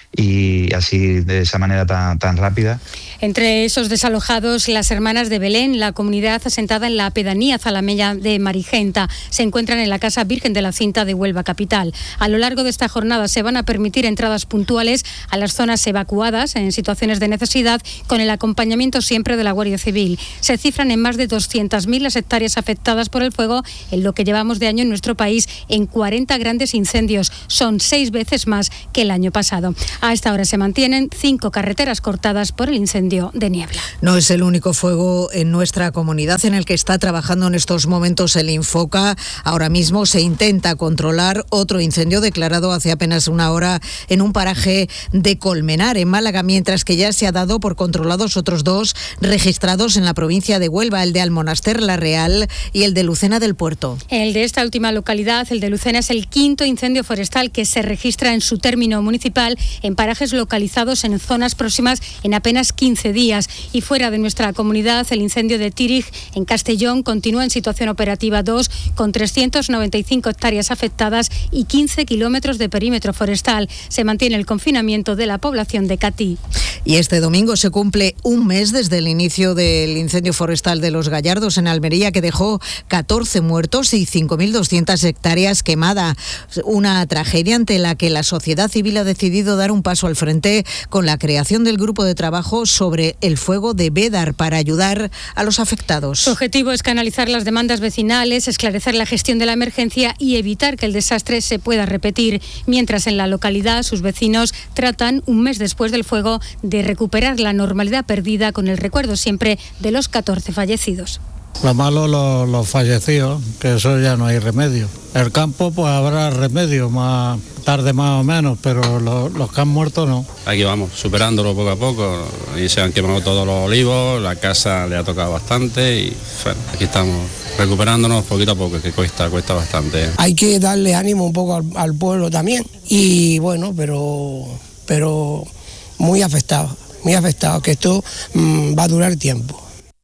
y así de esa manera tan, tan rápida. Entre esos desalojados, las hermanas de Belén, la comunidad asentada en la pedanía zalameña de Marigenta, se encuentran en la Casa Virgen de la Cinta de Huelva capital. A lo largo de esta jornada se van a permitir entradas puntuales a las zonas evacuadas en situaciones de necesidad, con el acompañamiento siempre de la Guardia Civil. Se cifran en más de doscientas mil las hectáreas afectadas por el fuego en lo que llevamos de año en nuestro país, en cuarenta grandes incendios. Son seis veces más que el año pasado. A esta hora se mantienen cinco carreteras cortadas por el incendio de Niebla. No es el único fuego en nuestra comunidad en el que está trabajando en estos momentos el Infoca. Ahora mismo se intenta controlar otro incendio declarado hace apenas una hora en un paraje de Colmenar, en Málaga, mientras que ya se ha dado por controlados otros dos registrados en la provincia de Huelva, el de Almonaster la Real y el de Lucena del Puerto. El de esta última localidad, el de Lucena, es el quinto incendio forestal que se registra en su término municipal, en parajes localizados en zonas próximas en apenas quince días. Y fuera de nuestra comunidad, el incendio de Tírig, en Castellón, continúa en situación operativa dos, con trescientas noventa y cinco hectáreas afectadas y quince kilómetros de perímetro forestal. Se mantiene el confinamiento de la población de Catí. Y este domingo se cumple un mes desde el inicio del incendio forestal de Los Gallardos en Almería, que dejó catorce muertos y cinco mil doscientas hectáreas quemadas. Una tragedia ante la que la sociedad civil ha decidido dar un paso al frente con la creación del grupo de trabajo sobre el fuego de Bédar para ayudar a los afectados. Su objetivo es canalizar las demandas vecinales, esclarecer la gestión de la emergencia y evitar que el desastre se pueda repetir. Mientras en la localidad sus vecinos tratan, un mes después del fuego, de recuperar la normalidad perdida, con el recuerdo siempre de los catorce fallecidos. Lo malo, los, los fallecidos, que eso ya no hay remedio. El campo, pues habrá remedio, más tarde más o menos, pero lo, los que han muerto no. Aquí vamos, superándolo poco a poco, y se han quemado todos los olivos, la casa le ha tocado bastante y bueno, aquí estamos recuperándonos poquito a poco, que cuesta, cuesta bastante. Hay que darle ánimo un poco al, al pueblo también, y bueno, pero, pero muy afectado, muy afectado, que esto mmm, va a durar tiempo.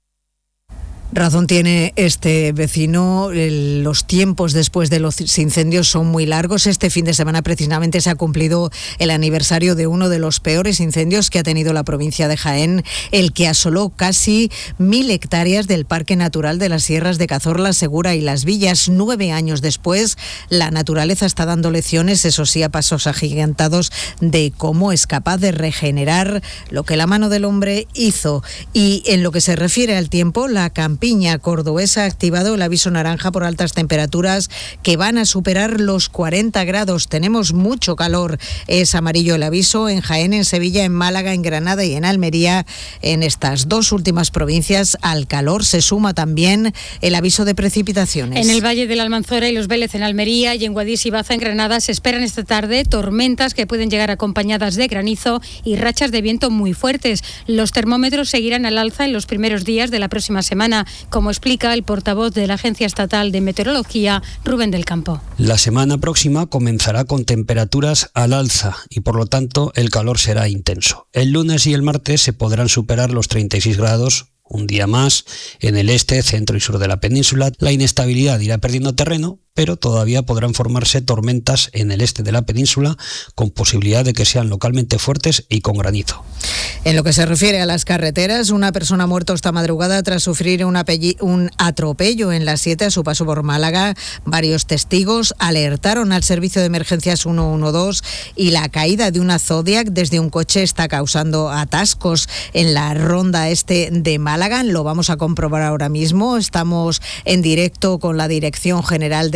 Razón tiene este vecino, el, los tiempos después de los incendios son muy largos. Este fin de semana precisamente se ha cumplido el aniversario de uno de los peores incendios que ha tenido la provincia de Jaén, el que asoló casi mil hectáreas del Parque Natural de las Sierras de Cazorla, Segura y Las Villas. Nueve años después, la naturaleza está dando lecciones, eso sí, a pasos agigantados, de cómo es capaz de regenerar lo que la mano del hombre hizo. Y en lo que se refiere al tiempo, la campaña Piña Cordobesa ha activado el aviso naranja por altas temperaturas que van a superar los cuarenta grados. Tenemos mucho calor. Es amarillo el aviso en Jaén, en Sevilla, en Málaga, en Granada y en Almería. En estas dos últimas provincias al calor se suma también el aviso de precipitaciones. En el Valle de la Almanzora y Los Vélez en Almería y en Guadix y Baza en Granada se esperan esta tarde tormentas que pueden llegar acompañadas de granizo y rachas de viento muy fuertes. Los termómetros seguirán al alza en los primeros días de la próxima semana, como explica el portavoz de la Agencia Estatal de Meteorología, Rubén del Campo. La semana próxima comenzará con temperaturas al alza y por lo tanto el calor será intenso. El lunes y el martes se podrán superar los treinta y seis grados. Un día más, en el este, centro y sur de la península, la inestabilidad irá perdiendo terreno, pero todavía podrán formarse tormentas en el este de la península, con posibilidad de que sean localmente fuertes y con granizo. En lo que se refiere a las carreteras, una persona ha muerto esta madrugada tras sufrir un, apelli- un atropello en la siete a su paso por Málaga. Varios testigos alertaron al servicio de emergencias ciento doce y la caída de una Zodiac desde un coche está causando atascos en la ronda este de Málaga. Lo vamos a comprobar ahora mismo. Estamos en directo con la Dirección General de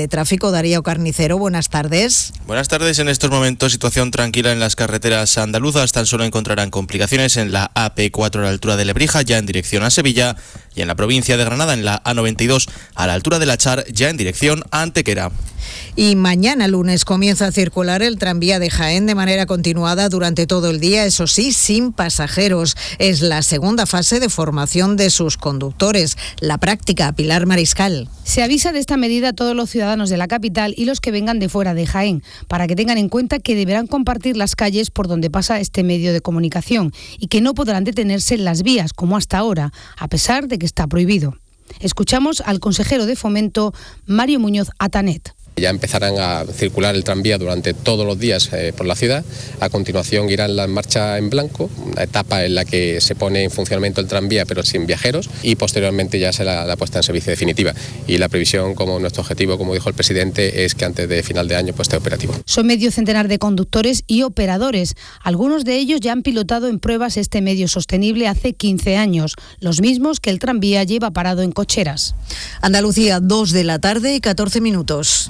de tráfico. Darío Carnicero, buenas tardes. Buenas tardes. En estos momentos situación tranquila en las carreteras andaluzas. Tan solo encontrarán complicaciones en la A P cuatro a la altura de Lebrija, ya en dirección a Sevilla, y en la provincia de Granada en la A noventa y dos a la altura de La Char, ya en dirección a Antequera. Y mañana lunes comienza a circular el tranvía de Jaén de manera continuada durante todo el día, eso sí, sin pasajeros. Es la segunda fase de formación de sus conductores. La práctica, Pilar Mariscal. Se avisa de esta medida a todos los ciudadanos de la capital y los que vengan de fuera de Jaén, para que tengan en cuenta que deberán compartir las calles por donde pasa este medio de comunicación y que no podrán detenerse en las vías, como hasta ahora, a pesar de que está prohibido. Escuchamos al consejero de Fomento, Mario Muñoz Atanet. Ya empezarán a circular el tranvía durante todos los días eh, por la ciudad. A continuación irán la marcha en blanco, una etapa en la que se pone en funcionamiento el tranvía pero sin viajeros, y posteriormente ya será la puesta en servicio definitiva. Y la previsión, como nuestro objetivo, como dijo el presidente, es que antes de final de año pues, esté operativo. Son medio centenar de conductores y operadores. Algunos de ellos ya han pilotado en pruebas este medio sostenible hace quince años, los mismos que el tranvía lleva parado en cocheras. Andalucía, dos de la tarde y catorce minutos.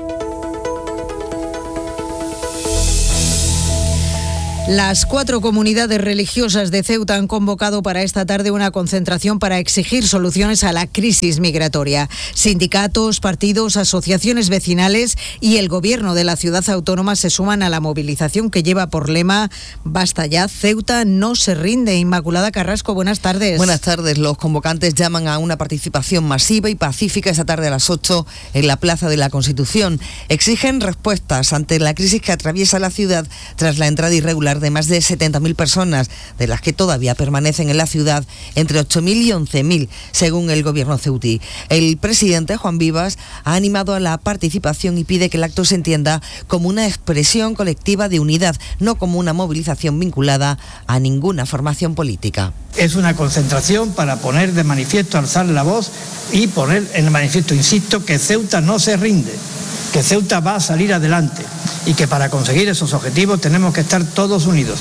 Las cuatro comunidades religiosas de Ceuta han convocado para esta tarde una concentración para exigir soluciones a la crisis migratoria. Sindicatos, partidos, asociaciones vecinales y el gobierno de la ciudad autónoma se suman a la movilización que lleva por lema "Basta ya, Ceuta no se rinde". Inmaculada Carrasco, buenas tardes. Buenas tardes. Los convocantes llaman a una participación masiva y pacífica esta tarde a las ocho en la Plaza de la Constitución. Exigen respuestas ante la crisis que atraviesa la ciudad tras la entrada irregular de más de setenta mil personas, de las que todavía permanecen en la ciudad entre ocho mil y once mil, según el gobierno ceutí. El presidente, Juan Vivas, ha animado a la participación y pide que el acto se entienda como una expresión colectiva de unidad, no como una movilización vinculada a ninguna formación política. Es una concentración para poner de manifiesto, alzar la voz y poner en el manifiesto, insisto, que Ceuta no se rinde, que Ceuta va a salir adelante y que para conseguir esos objetivos tenemos que estar todos unidos.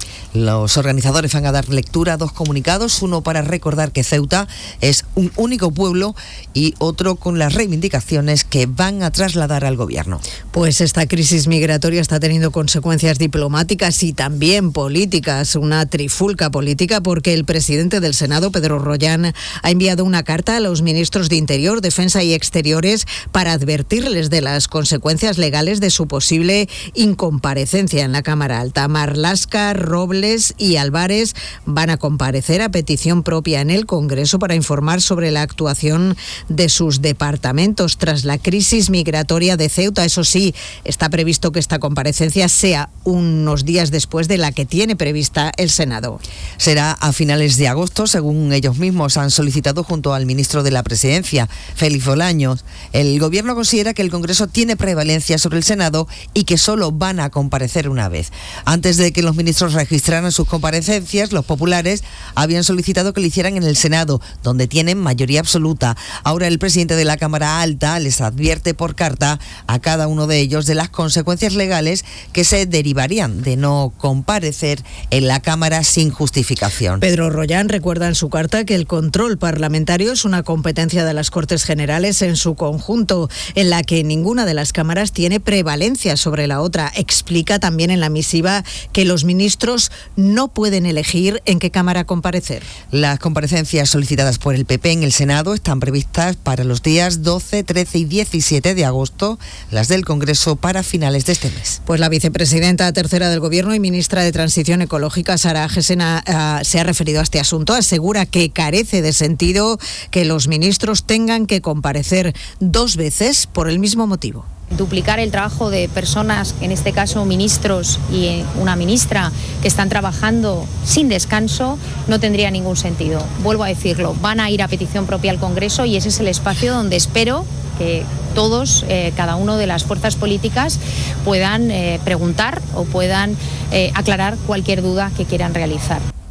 Los organizadores van a dar lectura a dos comunicados, uno para recordar que Ceuta es un único pueblo y otro con las reivindicaciones que van a trasladar al gobierno. Pues esta crisis migratoria está teniendo consecuencias diplomáticas y también políticas, una trifulca política, porque el presidente del Senado, Pedro Rollán, ha enviado una carta a los ministros de Interior, Defensa y Exteriores para advertirles de las consecuencias legales de su posible incomparecencia en la Cámara Alta. Marlaska, Robles y Álvarez van a comparecer a petición propia en el Congreso para informar sobre la actuación de sus departamentos tras la crisis migratoria de Ceuta. Eso sí, está previsto que esta comparecencia sea unos días después de la que tiene prevista el Senado. Será a finales de agosto, según ellos mismos han solicitado junto al ministro de la Presidencia, Félix Bolaños. El gobierno considera que el Congreso tiene prevalencia sobre el Senado y que solo van a comparecer una vez. Antes de que los ministros registraran en sus comparecencias, los populares habían solicitado que lo hicieran en el Senado, donde tienen mayoría absoluta. Ahora el presidente de la Cámara Alta les advierte por carta a cada uno de ellos de las consecuencias legales que se derivarían de no comparecer en la Cámara sin justificación. Pedro Rollán recuerda en su carta que el control parlamentario es una competencia de las Cortes Generales en su conjunto, en la que ninguna de las cámaras tiene prevalencia sobre la otra. Explica también en la misiva que los ministros no pueden elegir en qué Cámara comparecer. Las comparecencias solicitadas por el P P en el Senado están previstas para los días doce, trece y diecisiete de agosto, las del Congreso para finales de este mes. Pues la vicepresidenta tercera del Gobierno y ministra de Transición Ecológica, Sara Agesen, uh, se ha referido a este asunto. Asegura que carece de sentido que los ministros tengan que comparecer dos veces por el mismo motivo. Duplicar el trabajo de personas, en este caso ministros y una ministra, que están trabajando sin descanso, no tendría ningún sentido. Vuelvo a decirlo, van a ir a petición propia al Congreso y ese es el espacio donde espero que todos, eh, cada uno de las fuerzas políticas, puedan eh, preguntar o puedan eh, aclarar cualquier duda que quieran realizar.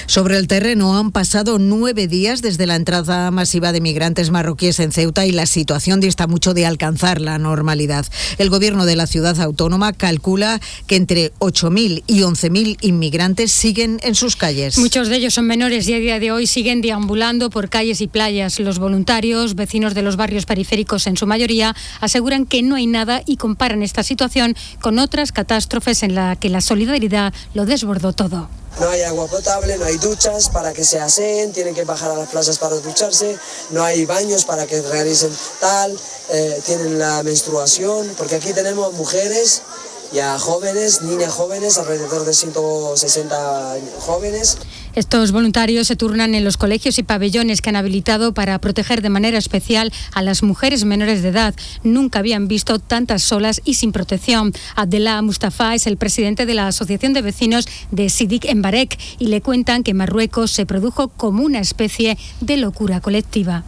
Sobre el terreno han pasado nueve días desde la entrada masiva de migrantes marroquíes en Ceuta y la situación dista mucho de alcanzar la normalidad. El gobierno de la ciudad autónoma calcula que entre ocho mil y once mil inmigrantes siguen en sus calles. Muchos de ellos son menores y a día de hoy siguen deambulando por calles y playas. Los voluntarios, vecinos de los barrios periféricos en su mayoría, aseguran que no hay nada y comparan esta situación con otras catástrofes en las que la solidaridad lo desbordó todo. No hay agua potable, no hay duchas para que se aseen, tienen que bajar a las plazas para ducharse, no hay baños para que realicen tal, eh, tienen la menstruación, porque aquí tenemos mujeres y a jóvenes, niñas jóvenes, alrededor de ciento sesenta jóvenes. Estos voluntarios se turnan en los colegios y pabellones que han habilitado para proteger de manera especial a las mujeres menores de edad. Nunca habían visto tantas solas y sin protección. Abdellah Mustafa es el presidente de la Asociación de Vecinos de Sidik en Barek y le cuentan que en Marruecos se produjo como una especie de locura colectiva.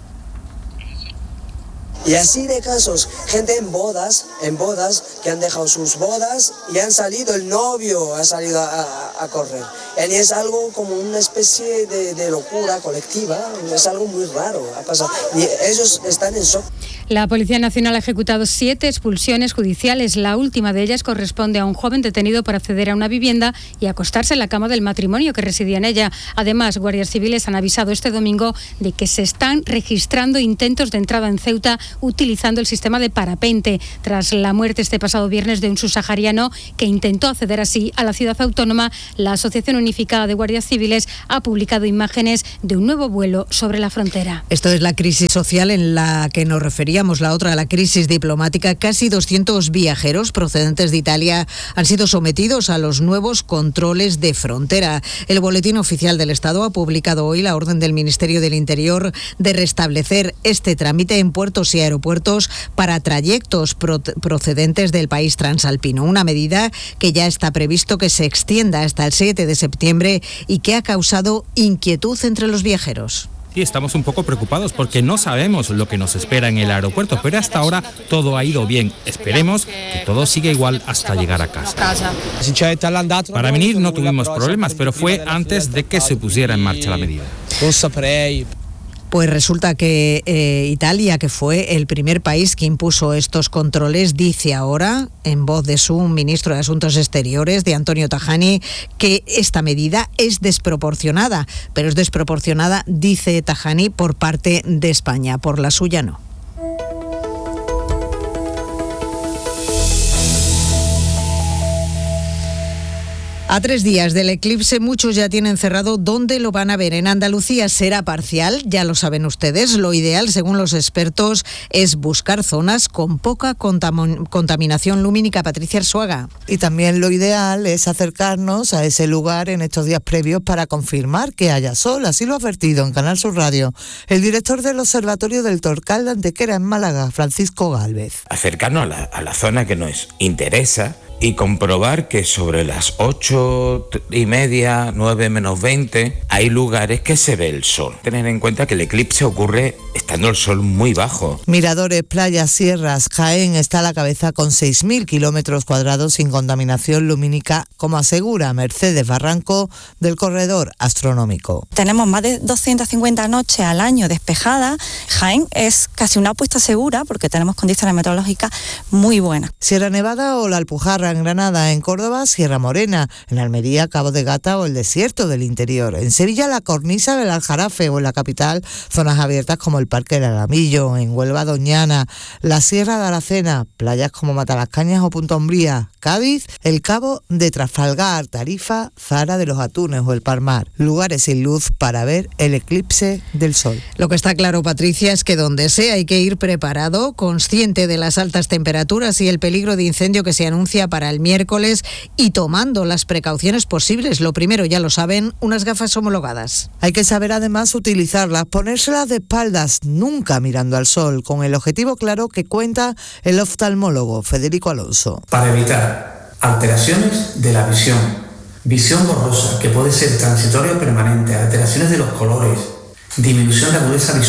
Y así de casos, gente en bodas, en bodas, que han dejado sus bodas y han salido, el novio ha salido a, a, a correr. Y es algo como una especie de, de locura colectiva, es algo muy raro, ha pasado. Y ellos están en shock. La Policía Nacional ha ejecutado siete expulsiones judiciales. La última de ellas corresponde a un joven detenido por acceder a una vivienda y acostarse en la cama del matrimonio que residía en ella. Además, guardias civiles han avisado este domingo de que se están registrando intentos de entrada en Ceuta utilizando el sistema de parapente, tras la muerte este pasado viernes de un subsahariano que intentó acceder así a la ciudad autónoma. La Asociación Unificada de Guardias Civiles ha publicado imágenes de un nuevo vuelo sobre la frontera. Esto es la crisis social en la que nos referíamos. La otra, la crisis diplomática. Casi doscientos viajeros procedentes de Italia han sido sometidos a los nuevos controles de frontera. El Boletín Oficial del Estado ha publicado hoy la orden del Ministerio del Interior de restablecer este trámite en puertos y aeropuertos para trayectos pro- procedentes del país transalpino. Una medida que ya está previsto que se extienda hasta el siete de septiembre y que ha causado inquietud entre los viajeros. Sí, estamos un poco preocupados porque no sabemos lo que nos espera en el aeropuerto, pero hasta ahora todo ha ido bien. Esperemos que todo siga igual hasta llegar a casa. Para venir no tuvimos problemas, pero fue antes de que se pusiera en marcha la medida. Pues resulta que eh, Italia, que fue el primer país que impuso estos controles, dice ahora, en voz de su ministro de Asuntos Exteriores, de Antonio Tajani, que esta medida es desproporcionada, pero es desproporcionada, dice Tajani, por parte de España, por la suya no. A tres días del eclipse, muchos ya tienen cerrado dónde lo van a ver. En Andalucía será parcial, ya lo saben ustedes. Lo ideal, según los expertos, es buscar zonas con poca contam- contaminación lumínica. Patricia Arzuaga. Y también lo ideal es acercarnos a ese lugar en estos días previos para confirmar que haya sol. Así lo ha advertido en Canal Sur Radio el director del Observatorio del Torcal de Antequera en Málaga, Francisco Gálvez. Acercarnos a la, a la zona que nos interesa y comprobar que sobre las ocho y media, nueve menos veinte, hay lugares que se ve el sol. Tener en cuenta que el eclipse ocurre estando el sol muy bajo. Miradores, playas, sierras, Jaén está a la cabeza con seis mil kilómetros cuadrados sin contaminación lumínica, como asegura Mercedes Barranco del Corredor Astronómico. Tenemos más de doscientas cincuenta noches al año despejadas. Jaén es casi una apuesta segura porque tenemos condiciones meteorológicas muy buenas. Sierra Nevada o la Alpujarra en Granada, en Córdoba, Sierra Morena, en Almería, Cabo de Gata o el desierto del interior. En Sevilla, la cornisa del Aljarafe o en la capital, zonas abiertas como el Parque del Alamillo, en Huelva, Doñana, la Sierra de Aracena, playas como Matalascañas o Punta Umbría, Cádiz, el Cabo de Trafalgar, Tarifa, Zara de los Atunes o el Palmar. Lugares sin luz para ver el eclipse del sol. Lo que está claro, Patricia, es que donde sea hay que ir preparado, consciente de las altas temperaturas y el peligro de incendio que se anuncia para el miércoles y tomando las precauciones posibles. Lo primero, ya lo saben, unas gafas homologadas. Hay que saber además utilizarlas, ponérselas de espaldas, nunca mirando al sol, con el objetivo claro que cuenta el oftalmólogo Federico Alonso. Para evitar alteraciones de la visión, visión borrosa, que puede ser transitoria o permanente, alteraciones de los colores, disminución de agudeza visual,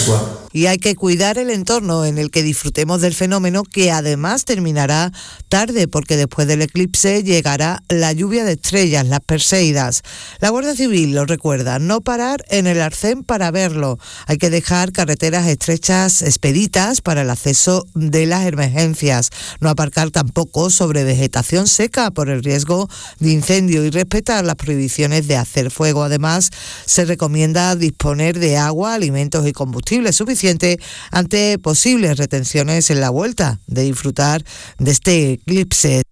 Y hay que cuidar el entorno en el que disfrutemos del fenómeno, que además terminará tarde porque después del eclipse llegará la lluvia de estrellas, las Perseidas. La Guardia Civil lo recuerda, no parar en el arcén para verlo. Hay que dejar carreteras estrechas expeditas para el acceso de las emergencias. No aparcar tampoco sobre vegetación seca por el riesgo de incendio y respetar las prohibiciones de hacer fuego. Además, se recomienda disponer de agua, alimentos y combustible suficiente ante posibles retenciones en la vuelta de disfrutar de este eclipse.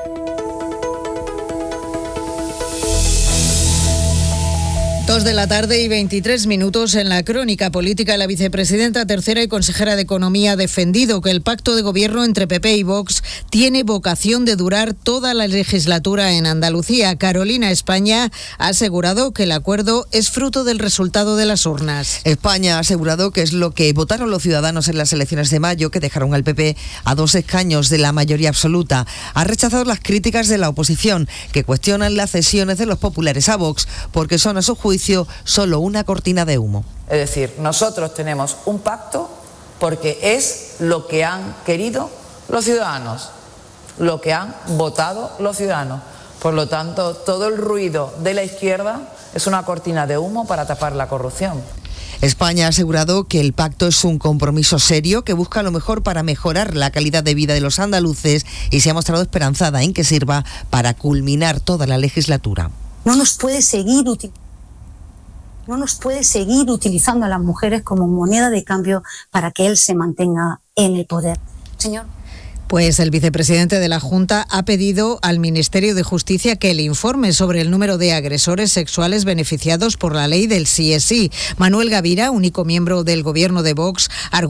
Dos de la tarde y veintitrés minutos. En la crónica política, la vicepresidenta tercera y consejera de Economía ha defendido que el pacto de gobierno entre P P y Vox tiene vocación de durar toda la legislatura en Andalucía. Carolina España ha asegurado que el acuerdo es fruto del resultado de las urnas. España ha asegurado que es lo que votaron los ciudadanos en las elecciones de mayo, que dejaron al P P a dos escaños de la mayoría absoluta. Ha rechazado las críticas de la oposición, que cuestionan las cesiones de los populares a Vox, porque son, a su juicio, solo una cortina de humo. Es decir, nosotros tenemos un pacto porque es lo que han querido los ciudadanos, lo que han votado los ciudadanos. Por lo tanto, todo el ruido de la izquierda es una cortina de humo para tapar la corrupción. España ha asegurado que el pacto es un compromiso serio que busca lo mejor para mejorar la calidad de vida de los andaluces y se ha mostrado esperanzada en que sirva para culminar toda la legislatura. No nos puede seguir utilizando. No nos puede seguir utilizando a las mujeres como moneda de cambio para que él se mantenga en el poder. Señor. Pues el vicepresidente de la Junta ha pedido al Ministerio de Justicia que le informe sobre el número de agresores sexuales beneficiados por la ley del sí es sí. Manuel Gavira, único miembro del gobierno de Vox,